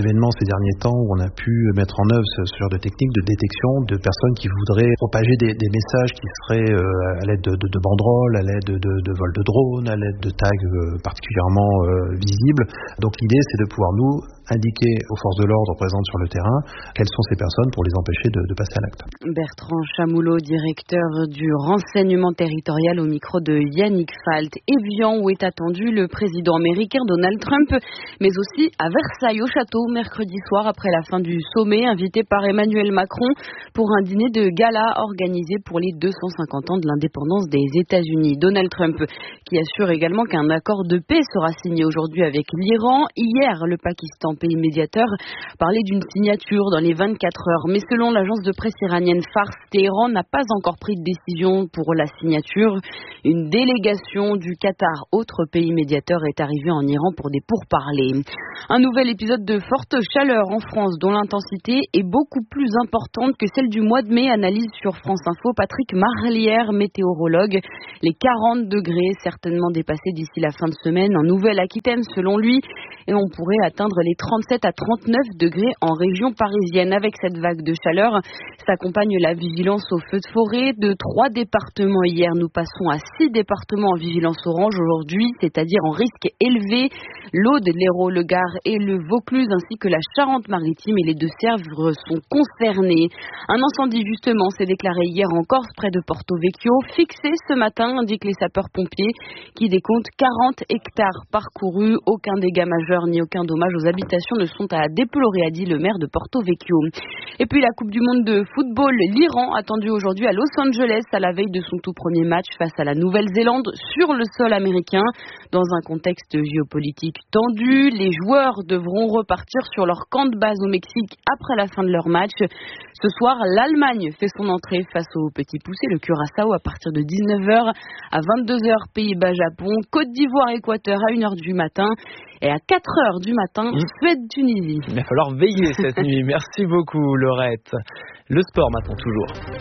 derniers temps où on a pu mettre en œuvre ce, ce genre de technique de détection de personnes qui voudraient propager des, des messages qui seraient euh, à l'aide de, de, de banderoles, à l'aide de, de, de vols de drones, à l'aide de tags euh, particulièrement euh, visibles. Donc l'idée, c'est de pouvoir nous indiquer aux forces de l'ordre présentes sur le terrain quelles sont ces personnes pour les empêcher de, de passer à l'acte. Bertrand Chamoulot, directeur du renseignement territorial au micro de Yannick Falt. Évian, où est attendu le président américain Donald Trump, mais aussi à Versailles au château mercredi soir après la fin du sommet, invité par Emmanuel Macron pour un dîner de gala organisé pour les deux cent cinquante ans de l'indépendance des États-Unis. Donald Trump qui assure également qu'un accord de paix sera signé aujourd'hui avec l'Iran. Hier, le Pakistan, pays médiateur, parlait d'une signature dans les vingt-quatre heures. Mais selon l'agence de presse iranienne Fars, Téhéran n'a pas encore pris de décision pour la signature. Une délégation du Qatar, autre pays médiateur, est arrivée en Iran pour des pourparlers. Un nouvel épisode de forte chaleur en France, dont l'intensité est beaucoup plus importante que celle du mois de mai, analyse sur France Info Patrick Marlière, météorologue. Les quarante degrés certainement dépassés d'ici la fin de semaine en Nouvelle-Aquitaine, selon lui, et on pourrait atteindre les trente-sept à trente-neuf degrés en région parisienne. Avec cette vague de chaleur s'accompagne la vigilance aux feux de forêt. De trois départements hier, nous passons à six départements en vigilance orange aujourd'hui, c'est-à-dire en risque élevé. L'Aude, l'Hérault, le Gard et le Vaucluse, ainsi que la Charente-Maritime et les Deux-Sèvres sont concernés. Un incendie, justement, s'est déclaré hier en Corse, près de Porto Vecchio, fixé ce matin, indiquent les sapeurs-pompiers, qui décomptent quarante hectares parcourus. Aucun dégât majeur ni aucun dommage aux habitations ne sont à déplorer, a dit le maire de Porto Vecchio. Et puis la Coupe du Monde de football, l'Iran attendu aujourd'hui à Los Angeles à la veille de son tout premier match face à la Nouvelle-Zélande sur le sol américain. Dans un contexte géopolitique tendu, les joueurs devront repartir sur leur camp de base au Mexique après la fin de leur match. Ce soir, l'Allemagne fait son entrée face au petit poussé, le Curaçao, à partir de dix-neuf heures. À vingt-deux heures, Pays-Bas-Japon, Côte d'Ivoire-Équateur à une heure du matin. Et à quatre heures du matin, mmh. Suède-Tunisie. Il va falloir veiller cette nuit. Merci beaucoup, Laurette. Le sport maintenant, toujours.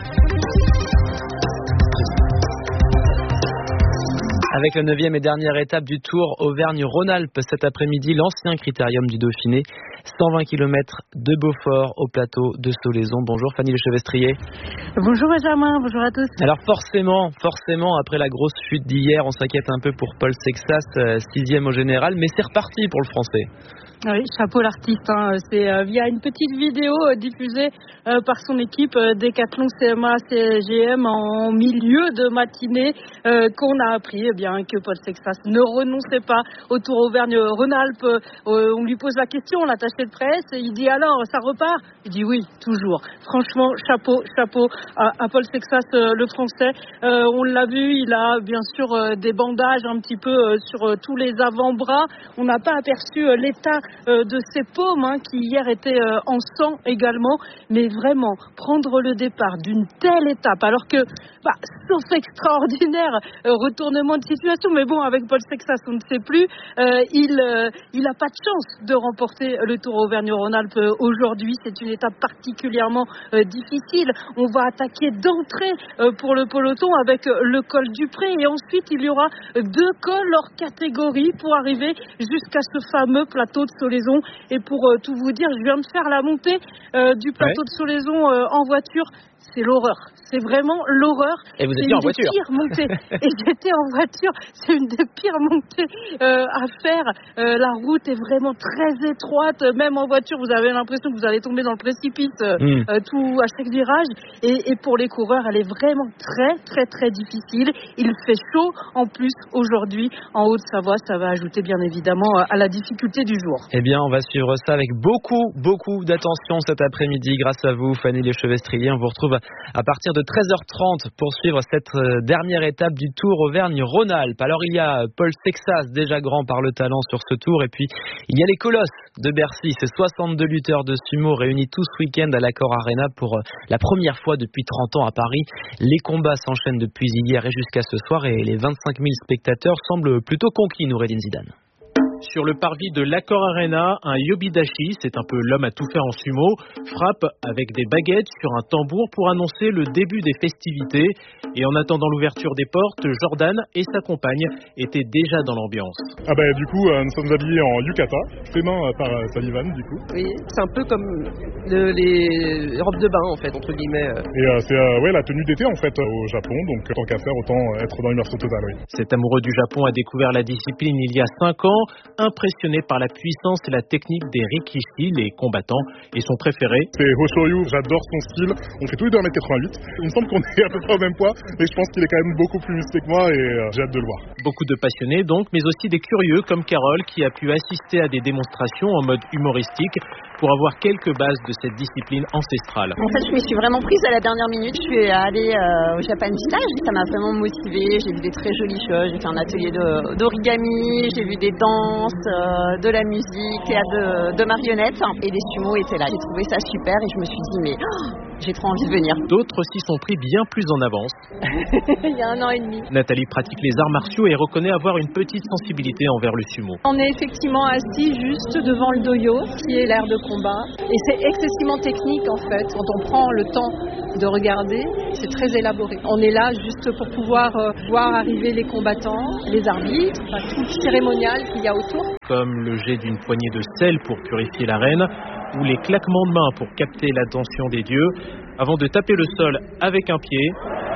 Avec la neuvième et dernière étape du Tour Auvergne-Rhône-Alpes cet après-midi, l'ancien critérium du Dauphiné, cent vingt kilomètres de Beaufort au plateau de Solaison. Bonjour Fanny Lechevestrier. Bonjour Benjamin, bonjour à tous. Alors forcément, forcément, après la grosse chute d'hier, on s'inquiète un peu pour Paul Sexas, sixième au général, mais c'est reparti pour le Français. Oui, chapeau l'artiste. Hein. C'est euh, via une petite vidéo euh, diffusée euh, par son équipe euh, Décathlon C M A C G M en milieu de matinée euh, qu'on a appris eh bien, que Paul Sexas ne renonçait pas au Tour Auvergne-Rhône-Alpes. Euh, on lui pose la question, l'attaché de presse, et il dit alors, ça repart ? Il dit oui, toujours. Franchement, chapeau, chapeau à, à Paul Sexas, euh, le Français. Euh, on l'a vu, il a bien sûr euh, des bandages un petit peu euh, sur euh, tous les avant-bras. On n'a pas aperçu euh, l'état Euh, de ses paumes hein, qui hier étaient euh, en sang également, mais vraiment prendre le départ d'une telle étape alors que bah, sauf extraordinaire euh, retournement de situation, mais bon avec Paul Sexas on ne sait plus, euh, il euh, il a pas de chance de remporter le Tour Auvergne-Rhône-Alpes euh, aujourd'hui. C'est une étape particulièrement euh, difficile. On va attaquer d'entrée euh, pour le peloton avec euh, le col du Pré et ensuite il y aura deux cols hors catégorie pour arriver jusqu'à ce fameux plateau de Solaison. Et pour euh, tout vous dire, je viens de faire la montée euh, du plateau ouais. de Solaison euh, en voiture. C'est l'horreur. C'est vraiment l'horreur. Et vous étiez en voiture. C'est une des pires montées. Et j'étais en voiture. C'est une des pires montées euh, à faire. Euh, la route est vraiment très étroite. Même en voiture, vous avez l'impression que vous allez tomber dans le précipice euh, mm. euh, tout à chaque virage. Et, et pour les coureurs, elle est vraiment très, très, très difficile. Il fait chaud en plus aujourd'hui en Haute-Savoie. Ça va ajouter bien évidemment à la difficulté du jour. Eh bien, on va suivre ça avec beaucoup, beaucoup d'attention cet après-midi. Grâce à vous, Fanny Lechevestrier. On vous retrouve à partir de treize heures trente pour suivre cette dernière étape du Tour Auvergne-Rhône-Alpes. Alors il y a Paul Sexas, déjà grand par le talent sur ce tour, et puis il y a les Colosses de Bercy, ces soixante-deux lutteurs de sumo réunis tout ce week-end à l'Accor Arena pour la première fois depuis trente ans à Paris. Les combats s'enchaînent depuis hier et jusqu'à ce soir et les vingt-cinq mille spectateurs semblent plutôt conquis, Noureddine Zidane. Sur le parvis de l'Accor Arena, un Yobidashi, c'est un peu l'homme à tout faire en sumo, frappe avec des baguettes sur un tambour pour annoncer le début des festivités. Et en attendant l'ouverture des portes, Jordan et sa compagne étaient déjà dans l'ambiance. Ah bah du coup, euh, nous sommes habillés en yukata, fait main euh, par euh, Sullivan du coup. Oui, c'est un peu comme le, les robes de bain en fait, entre guillemets. Et euh, c'est euh, ouais, la tenue d'été en fait au Japon, donc tant qu'à faire, autant être dans l'immersion totale, oui. Cet amoureux du Japon a découvert la discipline il y a cinq ans, impressionné par la puissance et la technique des rikishi, les combattants, et son préféré. C'est Hoshoryu, j'adore son style, on fait tous les deux un mètre quatre-vingt-huit, il me semble qu'on est à peu près au même poids, mais je pense qu'il est quand même beaucoup plus musclé que moi et euh, j'ai hâte de le voir. Beaucoup de passionnés donc, mais aussi des curieux comme Carole qui a pu assister à des démonstrations en mode humoristique pour avoir quelques bases de cette discipline ancestrale. En fait, je me suis vraiment prise à la dernière minute. Je suis allée euh, au Japan Village. Ça m'a vraiment motivée. J'ai vu des très jolies choses. J'ai fait un atelier de, d'origami. J'ai vu des danses, euh, de la musique, de, de marionnettes. Et les sumo étaient là. J'ai trouvé ça super et je me suis dit, mais oh, j'ai trop envie de venir. D'autres s'y sont pris bien plus en avance. Il y a un an et demi. Nathalie pratique les arts martiaux et reconnaît avoir une petite sensibilité envers le sumo. On est effectivement assis juste devant le doyo, qui est l'aire de combat. Et c'est excessivement technique en fait. Quand on prend le temps de regarder, c'est très élaboré. On est là juste pour pouvoir euh, voir arriver les combattants, les arbitres, enfin, tout le cérémonial qu'il y a autour. Comme le jet d'une poignée de sel pour purifier l'arène, ou les claquements de mains pour capter l'attention des dieux, avant de taper le sol avec un pied.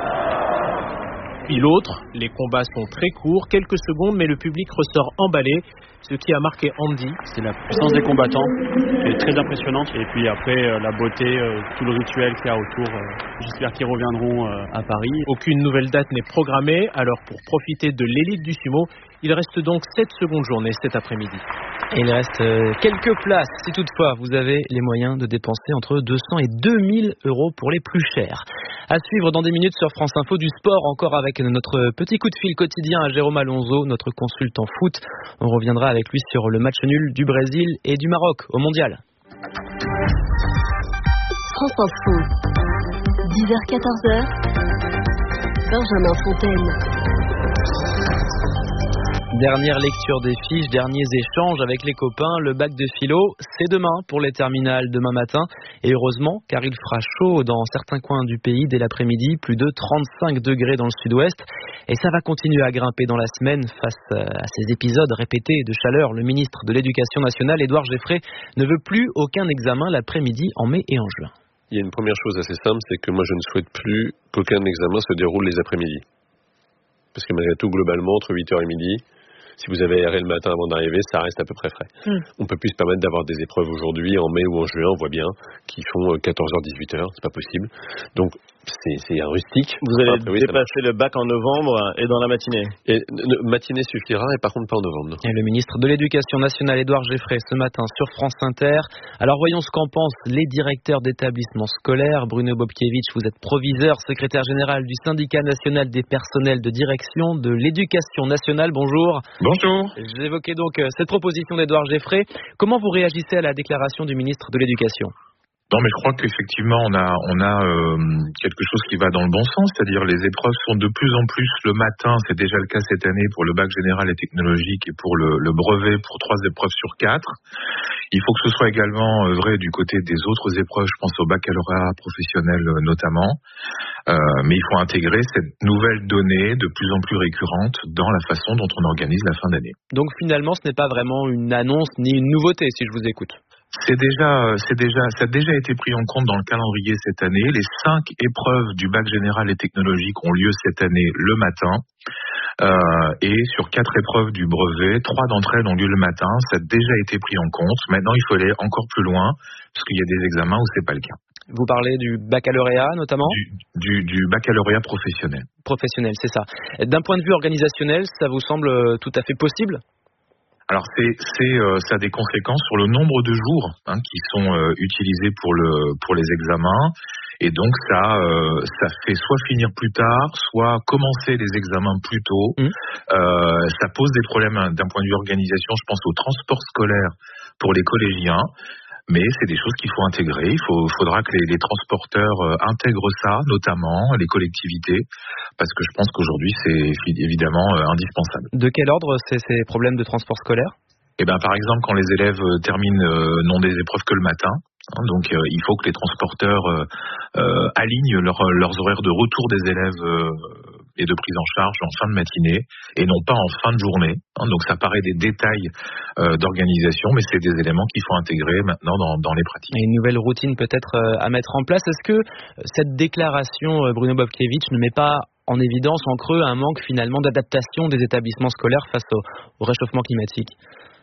Puis l'autre, les combats sont très courts, quelques secondes, mais le public ressort emballé. Ce qui a marqué Andy, c'est la puissance des combattants, qui est très impressionnante. Et puis après, euh, la beauté, euh, tout le rituel qu'il y a autour. Euh, j'espère qu'ils reviendront euh, à Paris. Aucune nouvelle date n'est programmée, alors pour profiter de l'élite du sumo, il reste donc sept secondes journées cet après-midi. Et il reste euh, quelques places, si toutefois vous avez les moyens de dépenser entre deux cents et deux mille euros pour les plus chers. À suivre dans des minutes sur France Info, du sport encore avec notre petit coup de fil quotidien à Jérôme Alonso, notre consultant foot. On reviendra avec lui sur le match nul du Brésil et du Maroc au Mondial. France Info, dix heures quatorze heures, Benjamin Fontaine. Dernière lecture des fiches, derniers échanges avec les copains. Le bac de philo, c'est demain pour les terminales, demain matin. Et heureusement, car il fera chaud dans certains coins du pays dès l'après-midi, plus de trente-cinq degrés dans le sud-ouest. Et ça va continuer à grimper dans la semaine face à ces épisodes répétés de chaleur. Le ministre de l'Éducation nationale, Édouard Geffray, ne veut plus aucun examen l'après-midi en mai et en juin. Il y a une première chose assez simple, c'est que moi je ne souhaite plus qu'aucun examen se déroule les après-midi. Parce que malgré tout, globalement, entre huit heures et midi, si vous avez aéré le matin avant d'arriver, ça reste à peu près frais. Mmh. On peut plus se permettre d'avoir des épreuves aujourd'hui, en mai ou en juin, on voit bien, qui font quatorze heures, dix-huit heures, c'est pas possible. Donc, c'est, c'est un rustique. Vous allez enfin, oui, dépasser le bac en novembre et dans la matinée. Et, ne, matinée suffira, et par contre pas en novembre. Non. Et le ministre de l'Éducation nationale, Édouard Geffray, ce matin sur France Inter. Alors voyons ce qu'en pensent les directeurs d'établissements scolaires. Bruno Bobkiewicz, vous êtes proviseur, secrétaire général du syndicat national des personnels de direction de l'Éducation nationale. Bonjour. Bonjour. J'évoquais donc cette proposition d'Édouard Geffray. Comment vous réagissez à la déclaration du ministre de l'Éducation ? Non, mais je crois qu'effectivement, on a, on a euh, quelque chose qui va dans le bon sens, c'est-à-dire les épreuves sont de plus en plus le matin, c'est déjà le cas cette année pour le bac général et technologique et pour le, le brevet pour trois épreuves sur quatre. Il faut que ce soit également vrai du côté des autres épreuves, je pense au baccalauréat professionnel notamment, euh, mais il faut intégrer cette nouvelle donnée de plus en plus récurrente dans la façon dont on organise la fin d'année. Donc finalement, ce n'est pas vraiment une annonce ni une nouveauté, si je vous écoute. C'est déjà, c'est déjà, ça a déjà été pris en compte dans le calendrier cette année. Les cinq épreuves du bac général et technologique ont lieu cette année le matin. Euh, et sur quatre épreuves du brevet, trois d'entre elles ont lieu le matin. Ça a déjà été pris en compte. Maintenant, il faut aller encore plus loin, parce qu'il y a des examens où c'est pas le cas. Vous parlez du baccalauréat notamment ? Du, du, du baccalauréat professionnel. Professionnel, c'est ça. D'un point de vue organisationnel, ça vous semble tout à fait possible ? Alors c'est, c'est euh, ça a des conséquences sur le nombre de jours hein, qui sont euh, utilisés pour le pour les examens et donc ça euh, ça fait soit finir plus tard, soit commencer les examens plus tôt. Mmh. Euh, ça pose des problèmes hein, d'un point de vue organisation. Je pense au transport scolaire pour les collégiens. Mais c'est des choses qu'il faut intégrer. Il faut, faudra que les, les transporteurs euh, intègrent ça, notamment les collectivités, parce que je pense qu'aujourd'hui c'est évidemment euh, indispensable. De quel ordre c'est ces problèmes de transport scolaire ? Et ben par exemple quand les élèves terminent euh, n'ont des épreuves que le matin. Hein, donc euh, il faut que les transporteurs euh, euh, alignent leur, leurs horaires de retour des élèves euh, et de prise en charge en fin de matinée et non pas en fin de journée. Hein, donc ça paraît des détails euh, d'organisation, mais c'est des éléments qu'il faut intégrer maintenant dans, dans les pratiques. Et une nouvelle routine peut-être euh, à mettre en place. Est-ce que cette déclaration, euh, Bruno Bobkiewicz, ne met pas en évidence en creux un manque finalement d'adaptation des établissements scolaires face au, au réchauffement climatique ?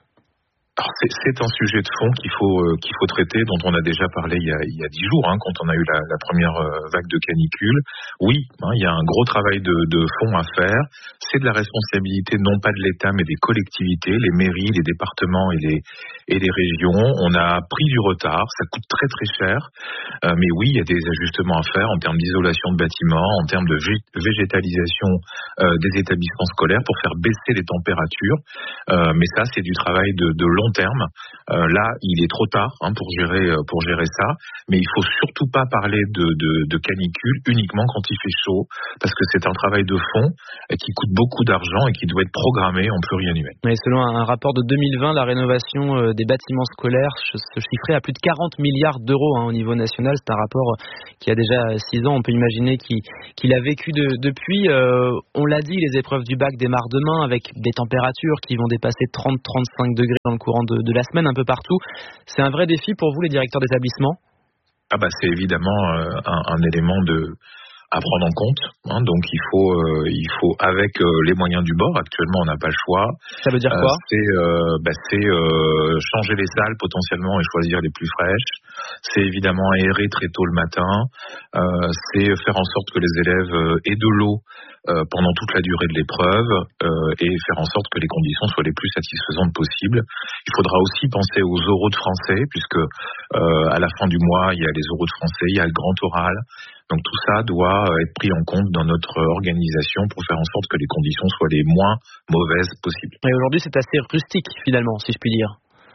Alors c'est, c'est un sujet de fond qu'il faut euh, qu'il faut traiter, dont on a déjà parlé il y a il y a dix jours, hein, quand on a eu la, la première euh, vague de canicule. Oui, hein, il y a un gros travail de, de fond à faire. C'est de la responsabilité non pas de l'État mais des collectivités, les mairies, les départements et les et les régions. On a pris du retard, ça coûte très très cher, euh, mais oui, il y a des ajustements à faire en termes d'isolation de bâtiments, en termes de vég- végétalisation euh, des établissements scolaires pour faire baisser les températures. Euh, mais ça, c'est du travail de, de long terme. Euh, là, il est trop tard hein, pour gérer pour gérer ça, mais il faut surtout pas parler de, de, de canicule uniquement quand il fait chaud, parce que c'est un travail de fond qui coûte beaucoup d'argent et qui doit être programmé en pluriannuel. Mais selon un rapport de deux mille vingt, la rénovation des bâtiments scolaires se chiffrait à plus de quarante milliards d'euros hein, au niveau national. C'est un rapport qui a déjà six ans. On peut imaginer qu'il, qu'il a vécu de, depuis. Euh, on l'a dit, les épreuves du bac démarrent demain avec des températures qui vont dépasser trente à trente-cinq degrés dans le courant De, de la semaine un peu partout. C'est un vrai défi pour vous, les directeurs d'établissement ? Ah bah c'est évidemment euh, un, un élément de à prendre en compte. Hein, donc il faut euh, il faut avec euh, les moyens du bord. Actuellement, on n'a pas le choix. Ça veut dire quoi ? euh, C'est euh, bah, c'est euh, changer les salles potentiellement et choisir les plus fraîches. C'est évidemment aérer très tôt le matin. Euh, c'est faire en sorte que les élèves euh, aient de l'eau Euh, pendant toute la durée de l'épreuve euh, et faire en sorte que les conditions soient les plus satisfaisantes possibles. Il faudra aussi penser aux oraux de français, puisque euh, à la fin du mois, il y a les oraux de français, il y a le grand oral. Donc tout ça doit être pris en compte dans notre organisation pour faire en sorte que les conditions soient les moins mauvaises possibles. Et aujourd'hui, c'est assez rustique finalement, si je puis dire.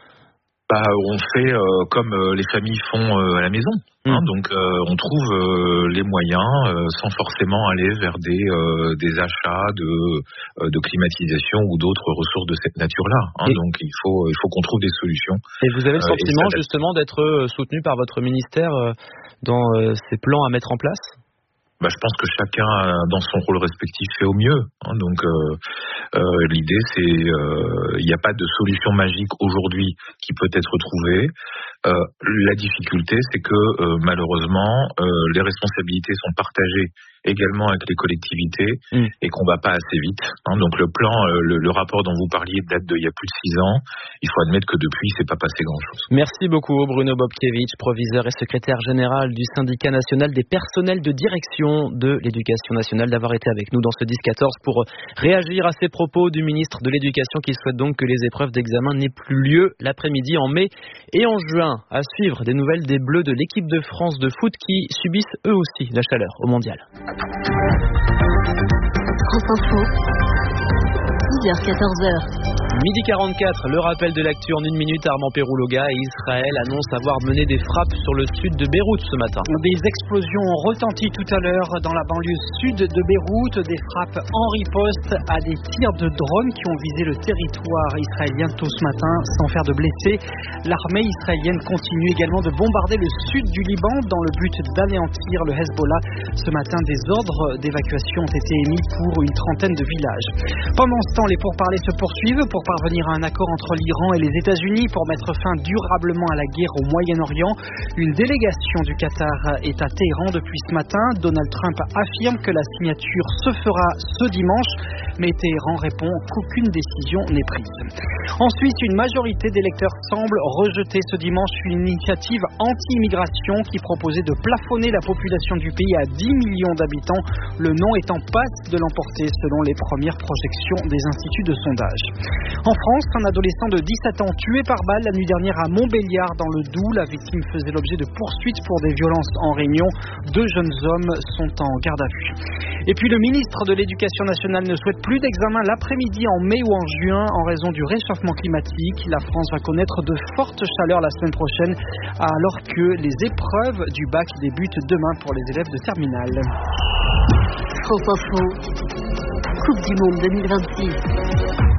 Bah, on fait euh, comme euh, les familles font euh, à la maison. Hein, mmh. Donc euh, on trouve euh, les moyens euh, sans forcément aller vers des, euh, des achats de, euh, de climatisation ou d'autres ressources de cette nature-là. Hein, donc il faut, il faut qu'on trouve des solutions. Et vous avez le sentiment euh, justement d'être soutenu par votre ministère euh, dans euh, ces plans à mettre en place ? Bah, je pense que chacun, dans son rôle respectif, fait au mieux. Hein, donc, euh, euh, l'idée, c'est, il euh, n'y a pas de solution magique aujourd'hui qui peut être trouvée. Euh, la difficulté, c'est que euh, malheureusement, euh, les responsabilités sont partagées également avec les collectivités mmh. et qu'on va pas assez vite. Hein. Donc le plan, euh, le, le rapport dont vous parliez date d'il y a plus de six ans. Il faut admettre que depuis, c'est pas passé grand-chose. Merci beaucoup Bruno Bobkiewicz, proviseur et secrétaire général du syndicat national des personnels de direction de l'éducation nationale, d'avoir été avec nous dans ce dix quatorze pour réagir à ces propos du ministre de l'Éducation qui souhaite donc que les épreuves d'examen n'aient plus lieu l'après-midi en mai et en juin. À suivre des nouvelles des Bleus de l'équipe de France de foot qui subissent eux aussi la chaleur au mondial. France Info, dix heures quatorze heures. Midi quarante-quatre, le rappel de l'actu en une minute. Armand Pérouloga et Israël annoncent avoir mené des frappes sur le sud de Beyrouth ce matin. Des explosions ont retenti tout à l'heure dans la banlieue sud de Beyrouth. Des frappes en riposte à des tirs de drones qui ont visé le territoire israélien tôt ce matin sans faire de blessés. L'armée israélienne continue également de bombarder le sud du Liban dans le but d'anéantir le Hezbollah. Ce matin, des ordres d'évacuation ont été émis pour une trentaine de villages. Pendant ce temps, les pourparlers se poursuivent pour parvenir à un accord entre l'Iran et les États-Unis pour mettre fin durablement à la guerre au Moyen-Orient. Une délégation du Qatar est à Téhéran depuis ce matin. Donald Trump affirme que la signature se fera ce dimanche, mais Téhéran répond qu'aucune décision n'est prise. En Suisse, une majorité d'électeurs semble rejeter ce dimanche une initiative anti-immigration qui proposait de plafonner la population du pays à dix millions d'habitants, le non étant passe de l'emporter selon les premières projections des instituts de sondage. En France, un adolescent de dix-sept ans tué par balle la nuit dernière à Montbéliard dans le Doubs. La victime faisait l'objet de poursuites pour des violences en réunion. Deux jeunes hommes sont en garde à vue. Et puis le ministre de l'Éducation nationale ne souhaite plus d'examen l'après-midi en mai ou en juin en raison du réchauffement climatique. La France va connaître de fortes chaleurs la semaine prochaine alors que les épreuves du bac débutent demain pour les élèves de terminale. France Info, Coupe du Monde deux mille vingt-six.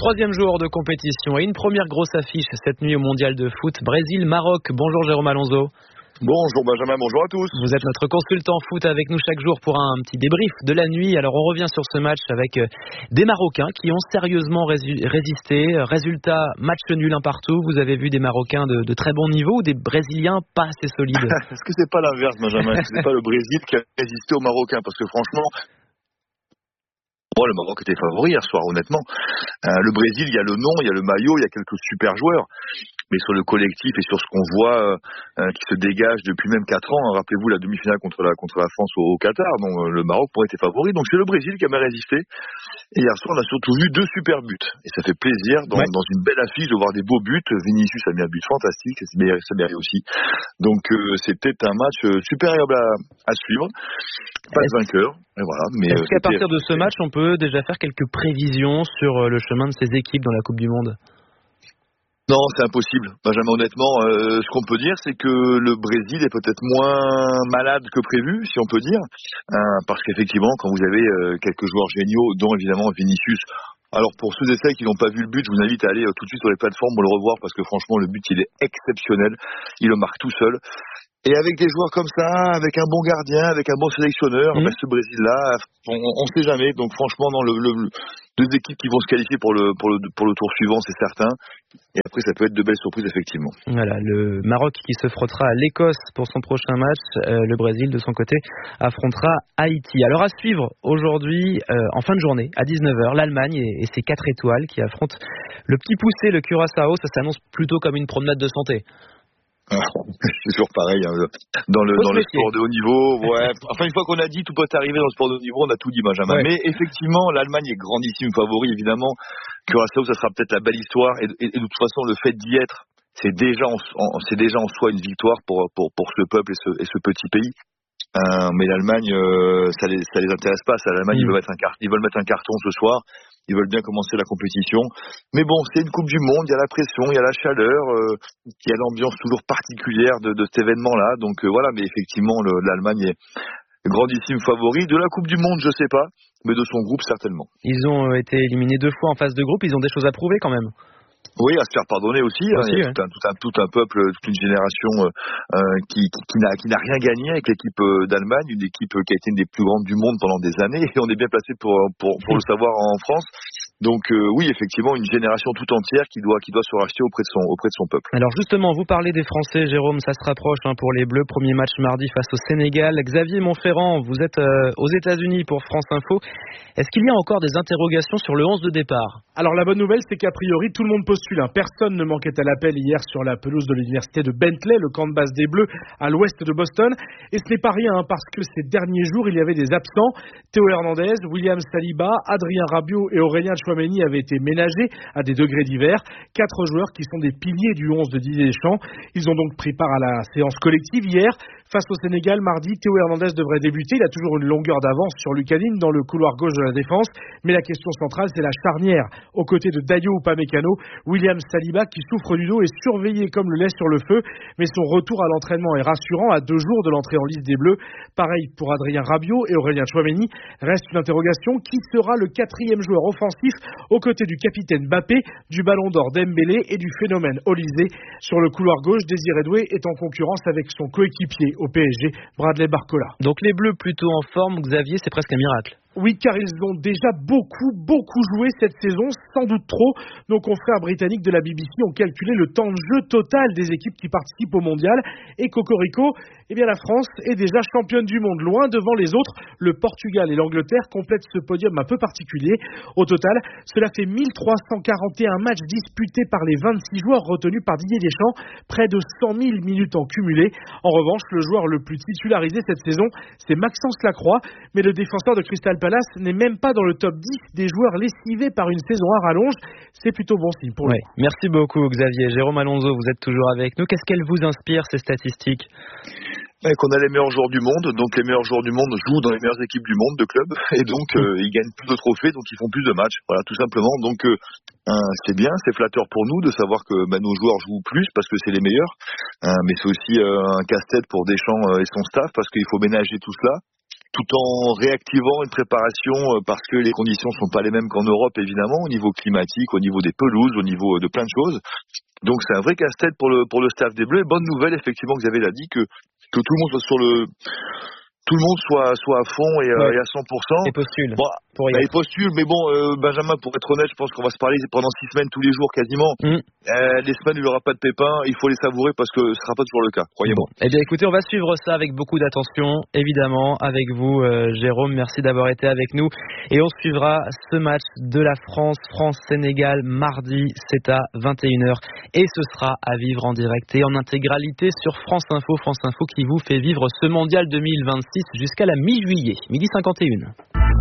troisième jour de compétition et une première grosse affiche cette nuit au Mondial de foot. Brésil-Maroc. Bonjour Jérôme Alonso. Bonjour Benjamin, bonjour à tous. Vous êtes notre consultant foot avec nous chaque jour pour un petit débrief de la nuit. Alors on revient sur ce match avec des Marocains qui ont sérieusement résisté. Résultat, match nul un partout. Vous avez vu des Marocains de, de très bon niveau ou des Brésiliens pas assez solides? Est-ce que c'est pas l'inverse, Benjamin? Est-ce que c'est pas le Brésil qui a résisté aux Marocains? Parce que franchement, moi, le Maroc était favori hier soir, honnêtement. Euh, le Brésil, il y a le nom, il y a le maillot, il y a quelques super joueurs. Mais sur le collectif et sur ce qu'on voit euh, qui se dégage depuis même quatre ans, hein, rappelez-vous la demi-finale contre la, contre la France au, au Qatar, donc euh, le Maroc pourrait être favori. Donc c'est le Brésil qui a bien résisté. Et hier soir, on a surtout vu deux super buts. Et ça fait plaisir dans, ouais. dans une belle affiche de voir des beaux buts. Vinicius a mis un but fantastique, ça mérite aussi. Donc euh, c'était un match super agréable à, à suivre. Pas de vainqueur. Et voilà, mais est-ce qu'à partir de ce match, on peut déjà faire quelques prévisions sur le chemin de ces équipes dans la Coupe du Monde? Non, c'est impossible. Benjamin, honnêtement, euh, ce qu'on peut dire, c'est que le Brésil est peut-être moins malade que prévu, si on peut dire, euh, parce qu'effectivement, quand vous avez euh, quelques joueurs géniaux, dont évidemment Vinicius. Alors pour ceux et celles qui n'ont pas vu le but, je vous invite à aller euh, tout de suite sur les plateformes pour le revoir, parce que franchement, le but, il est exceptionnel. Il le marque tout seul. Et avec des joueurs comme ça, avec un bon gardien, avec un bon sélectionneur, mmh. ben ce Brésil-là, on ne sait jamais. Donc franchement, dans le, le, deux équipes qui vont se qualifier pour le, pour le, pour le tour suivant, c'est certain. Et après, ça peut être de belles surprises, effectivement. Voilà, le Maroc qui se frottera à l'Écosse pour son prochain match. Euh, le Brésil, de son côté, affrontera Haïti. Alors à suivre aujourd'hui, euh, en fin de journée, à dix-neuf heures, l'Allemagne et, et ses quatre étoiles qui affrontent le petit poussé, le Curaçao. Ça s'annonce plutôt comme une promenade de santé. C'est toujours pareil hein. dans le dans le sport de haut niveau. Ouais. Enfin, une fois qu'on a dit tout peut arriver dans le sport de haut niveau, on a tout dit, Benjamin. Ouais. Mais effectivement, l'Allemagne est grandissime favori, évidemment. Curaçao, ça sera peut-être la belle histoire. Et, et, et de toute façon, le fait d'y être, c'est déjà en, en, c'est déjà en soi une victoire pour pour pour ce peuple et ce, et ce petit pays. Euh, mais l'Allemagne, euh, ça les ça les intéresse pas. Ça, l'Allemagne, mmh. ils veulent mettre un car- ils veulent mettre un carton ce soir. Ils veulent bien commencer la compétition. Mais bon, c'est une Coupe du Monde, il y a la pression, il y a la chaleur, euh, il y a l'ambiance toujours particulière de, de cet événement-là. Donc euh, voilà, mais effectivement, le, l'Allemagne est grandissime favori. De la Coupe du Monde, je sais pas, mais de son groupe, certainement. Ils ont été éliminés deux fois en phase de groupe, ils ont des choses à prouver quand même. Oui, à se faire pardonner aussi. aussi hein, il y a ouais. tout, un, tout, un, tout un peuple, toute une génération euh, qui, qui, qui, n'a, qui n'a rien gagné avec l'équipe d'Allemagne, une équipe qui a été une des plus grandes du monde pendant des années, et on est bien placé pour, pour, pour le savoir en France. Donc euh, oui, effectivement, une génération tout entière qui doit qui doit se racheter auprès de son auprès de son peuple. Alors justement, vous parlez des Français, Jérôme, ça se rapproche hein, pour les Bleus. Premier match mardi face au Sénégal. Xavier Montferrand, vous êtes euh, aux États-Unis pour France Info. Est-ce qu'il y a encore des interrogations sur le onze de départ? Alors la bonne nouvelle, c'est qu'a priori tout le monde postule. Hein. Personne ne manquait à l'appel hier sur la pelouse de l'université de Bentley, le camp de base des Bleus à l'ouest de Boston. Et ce n'est pas rien hein, parce que ces derniers jours, il y avait des absents. Théo Hernandez, William Saliba, Adrien Rabiot et Aurélien Tchouameni avaient été ménagés à des degrés divers. Quatre joueurs qui sont des piliers du onze de Didier Deschamps. Ils ont donc pris part à la séance collective hier. Face au Sénégal, mardi, Théo Hernandez devrait débuter. Il a toujours une longueur d'avance sur Lucanin dans le couloir gauche de la défense. Mais la question centrale, c'est la charnière. Aux côtés de Dayo Upamecano, William Saliba, qui souffre du dos, est surveillé comme le lait sur le feu. Mais son retour à l'entraînement est rassurant à deux jours de l'entrée en liste des Bleus. Pareil pour Adrien Rabiot et Aurélien Tchouameni. Reste une interrogation. Qui sera le quatrième joueur offensif aux côtés du capitaine Mbappé, du ballon d'or Dembélé et du phénomène Olysée? Sur le couloir gauche, Désiré Doué est en concurrence avec son coéquipier au P S G, Bradley Barcola. Donc les Bleus plutôt en forme, Xavier, c'est presque un miracle. Oui, car ils ont déjà beaucoup, beaucoup joué cette saison, sans doute trop. Nos confrères britanniques de la B B C ont calculé le temps de jeu total des équipes qui participent au mondial. Et cocorico, eh bien la France est déjà championne du monde, loin devant les autres. Le Portugal et l'Angleterre complètent ce podium un peu particulier. Au total, cela fait mille trois cent quarante et un matchs disputés par les vingt-six joueurs retenus par Didier Deschamps, près de cent mille minutes en cumulé. En revanche, le joueur le plus titularisé cette saison, c'est Maxence Lacroix, mais le défenseur de Crystal Palace n'est même pas dans le top dix des joueurs lessivés par une saison à rallonge. C'est plutôt bon signe pour lui. Oui. Merci beaucoup Xavier. Jérôme Alonso, vous êtes toujours avec nous. Qu'est-ce qu'elles vous inspirent, ces statistiques? Et qu'on a les meilleurs joueurs du monde, donc les meilleurs joueurs du monde jouent dans les meilleures équipes du monde de clubs, et donc euh, ils gagnent plus de trophées, donc ils font plus de matchs, voilà, tout simplement. Donc euh, euh, c'est bien, c'est flatteur pour nous de savoir que bah, nos joueurs jouent plus parce que c'est les meilleurs, euh, mais c'est aussi euh, un casse-tête pour Deschamps euh, et son staff parce qu'il faut ménager tout cela. tout en réactivant une préparation parce que les conditions sont pas les mêmes qu'en Europe, évidemment, au niveau climatique, au niveau des pelouses, au niveau de plein de choses. Donc c'est un vrai casse-tête pour le pour le staff des Bleus. Bonne nouvelle, effectivement, Xavier l'a dit, que que tout le monde soit sur le tout le monde soit soit à fond et, ouais. et à cent pour cent. Et postule. Bon, pour bah, il postule, mais bon, euh, Benjamin, pour être honnête, je pense qu'on va se parler pendant six semaines tous les jours quasiment. Mm. Euh, les semaines où il n'y aura pas de pépins, il faut les savourer parce que ce sera pas toujours le cas, croyez-moi. Bon. Eh bien, écoutez, on va suivre ça avec beaucoup d'attention, évidemment, avec vous, euh, Jérôme. Merci d'avoir été avec nous. Et on suivra ce match de la France, France-Sénégal, mardi, c'est à vingt et une heures. Et ce sera à vivre en direct et en intégralité sur France Info. France Info qui vous fait vivre ce mondial deux mille vingt-six jusqu'à la mi-juillet, midi cinquante et une.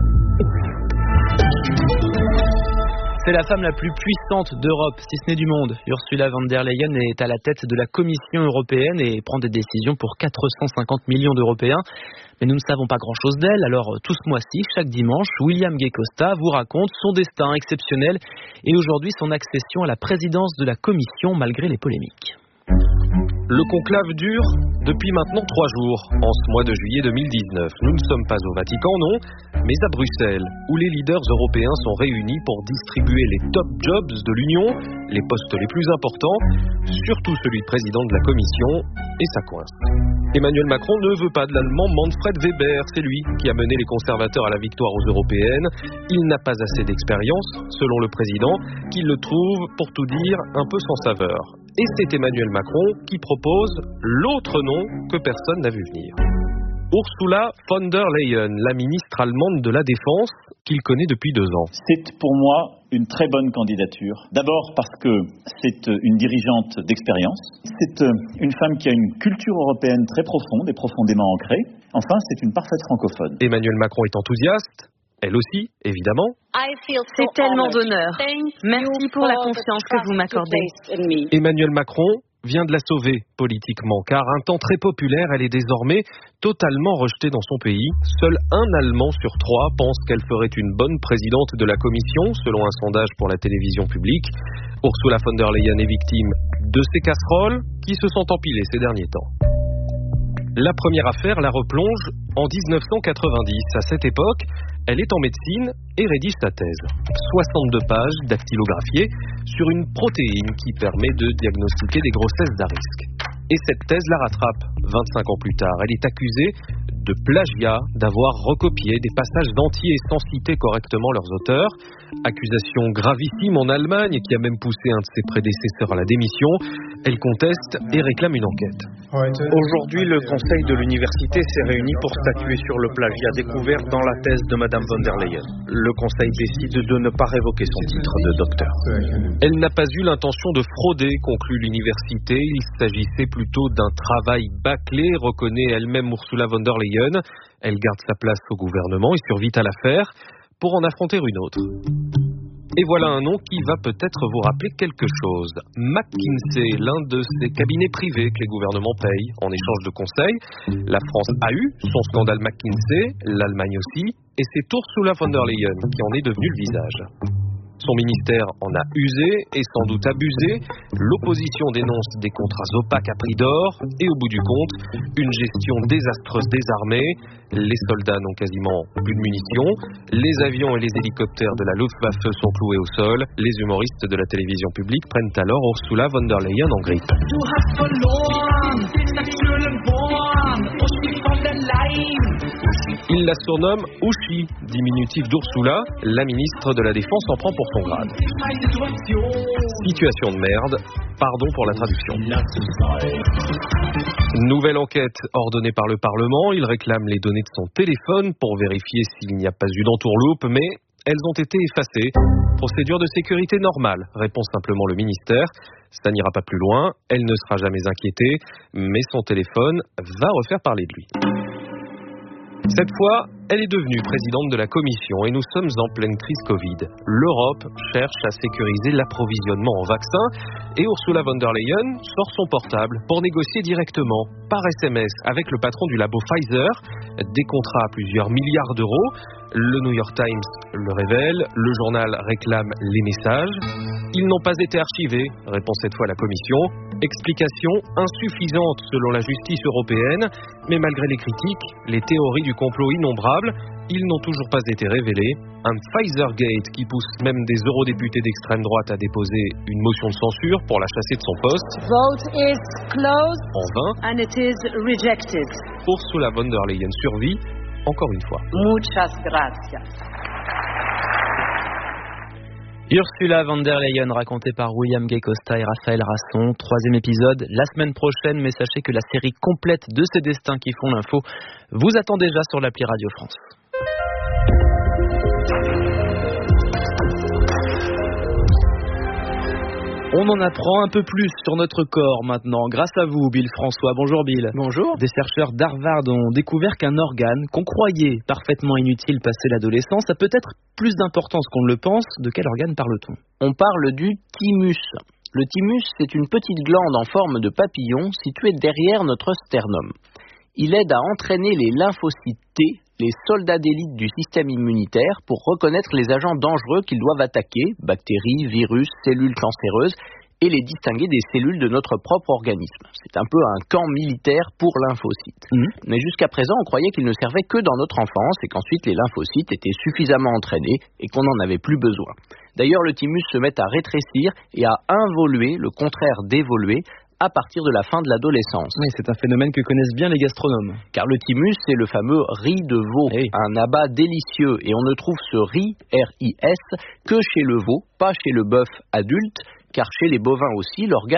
C'est la femme la plus puissante d'Europe, si ce n'est du monde. Ursula von der Leyen est à la tête de la Commission européenne et prend des décisions pour quatre cent cinquante millions d'Européens. Mais nous ne savons pas grand-chose d'elle. Alors tout ce mois-ci, chaque dimanche, William Gay-Costa vous raconte son destin exceptionnel et aujourd'hui son accession à la présidence de la Commission malgré les polémiques. Le conclave dure depuis maintenant trois jours, en ce mois de juillet deux mille dix-neuf. Nous ne sommes pas au Vatican, non, mais à Bruxelles, où les leaders européens sont réunis pour distribuer les top jobs de l'Union, les postes les plus importants, surtout celui de président de la Commission, et ça coince. Emmanuel Macron ne veut pas de l'allemand Manfred Weber, c'est lui qui a mené les conservateurs à la victoire aux européennes. Il n'a pas assez d'expérience, selon le président, qui le trouve, pour tout dire, un peu sans saveur. Et c'est Emmanuel Macron qui propose l'autre nom que personne n'a vu venir. Ursula von der Leyen, la ministre allemande de la Défense, qu'il connaît depuis deux ans. C'est pour moi une très bonne candidature. D'abord parce que c'est une dirigeante d'expérience. C'est une femme qui a une culture européenne très profonde et profondément ancrée. Enfin, c'est une parfaite francophone. Emmanuel Macron est enthousiaste. Elle aussi, évidemment. C'est tellement d'honneur. Merci pour la confiance que vous m'accordez. Emmanuel Macron vient de la sauver politiquement, car un temps très populaire, elle est désormais totalement rejetée dans son pays. Seul un Allemand sur trois pense qu'elle ferait une bonne présidente de la Commission, selon un sondage pour la télévision publique. Ursula von der Leyen est victime de ces casseroles qui se sont empilées ces derniers temps. La première affaire la replonge en dix-neuf cent quatre-vingt-dix. À cette époque, elle est en médecine et rédige sa thèse. soixante-deux pages dactylographiées sur une protéine qui permet de diagnostiquer des grossesses à risque. Et cette thèse la rattrape vingt-cinq ans plus tard. Elle est accusée de plagiat, d'avoir recopié des passages entiers sans citer correctement leurs auteurs. Accusation gravissime en Allemagne qui a même poussé un de ses prédécesseurs à la démission. Elle conteste et réclame une enquête. Aujourd'hui, le conseil de l'université s'est réuni pour statuer sur le plagiat découvert dans la thèse de Madame von der Leyen. Le conseil décide de ne pas révoquer son titre de docteur. Elle n'a pas eu l'intention de frauder, conclut l'université. Il s'agissait plutôt d'un travail bâclé, reconnaît elle-même Ursula von der Leyen. Elle garde sa place au gouvernement et survit à l'affaire pour en affronter une autre. Et voilà un nom qui va peut-être vous rappeler quelque chose. McKinsey, l'un de ces cabinets privés que les gouvernements payent en échange de conseils. La France a eu son scandale McKinsey, l'Allemagne aussi, et c'est Ursula von der Leyen qui en est devenue le visage. Son ministère en a usé et sans doute abusé. L'opposition dénonce des contrats opaques à prix d'or et au bout du compte, une gestion désastreuse des armées. Les soldats n'ont quasiment plus de munitions. Les avions et les hélicoptères de la Luftwaffe sont cloués au sol. Les humoristes de la télévision publique prennent alors Ursula von der Leyen en grippe. Il la surnomme Uschi, diminutif d'Ursula. La ministre de la Défense en prend pour son grade. Situation de merde, pardon pour la traduction. Nouvelle enquête ordonnée par le Parlement. Il réclame les données de son téléphone pour vérifier s'il n'y a pas eu d'entourloupe, mais elles ont été effacées. Procédure de sécurité normale, répond simplement le ministère. Ça n'ira pas plus loin, elle ne sera jamais inquiétée, mais son téléphone va refaire parler de lui. Cette fois, elle est devenue présidente de la Commission et nous sommes en pleine crise Covid. L'Europe cherche à sécuriser l'approvisionnement en vaccins et Ursula von der Leyen sort son portable pour négocier directement, par S M S, avec le patron du labo Pfizer, des contrats à plusieurs milliards d'euros. Le New York Times le révèle, le journal réclame les messages. Ils n'ont pas été archivés, répond cette fois la Commission. Explication insuffisante selon la justice européenne, mais malgré les critiques, les théories du complot innombrables, ils n'ont toujours pas été révélés. Un Pfizergate qui pousse même des eurodéputés d'extrême droite à déposer une motion de censure pour la chasser de son poste. Vote is closed. En vain. And it is rejected. Ursula von der Leyen survit, encore une fois. Muchas gracias. Ursula von der Leyen, racontée par William Gay Costa et Raphaël Rasson. Troisième épisode la semaine prochaine, mais sachez que la série complète de ces destins qui font l'info vous attend déjà sur l'appli Radio France. On en apprend un peu plus sur notre corps maintenant, grâce à vous, Bill François. Bonjour Bill. Bonjour. Des chercheurs d'Harvard ont découvert qu'un organe qu'on croyait parfaitement inutile passé l'adolescence a peut-être plus d'importance qu'on ne le pense. De quel organe parle-t-on ? On parle du thymus. Le thymus, c'est une petite glande en forme de papillon située derrière notre sternum. Il aide à entraîner les lymphocytes T, les soldats d'élite du système immunitaire, pour reconnaître les agents dangereux qu'ils doivent attaquer, bactéries, virus, cellules cancéreuses, et les distinguer des cellules de notre propre organisme. C'est un peu un camp militaire pour lymphocytes. Mmh. Mais jusqu'à présent, on croyait qu'il ne servait que dans notre enfance et qu'ensuite les lymphocytes étaient suffisamment entraînés et qu'on n'en avait plus besoin. D'ailleurs, le thymus se met à rétrécir et à involuer, le contraire d'évoluer, à partir de la fin de l'adolescence. Oui, c'est un phénomène que connaissent bien les gastronomes. Car le thymus, c'est le fameux riz de veau, hey. Un abat délicieux. Et on ne trouve ce riz, R I S, que chez le veau, pas chez le bœuf adulte, car chez les bovins aussi, l'organe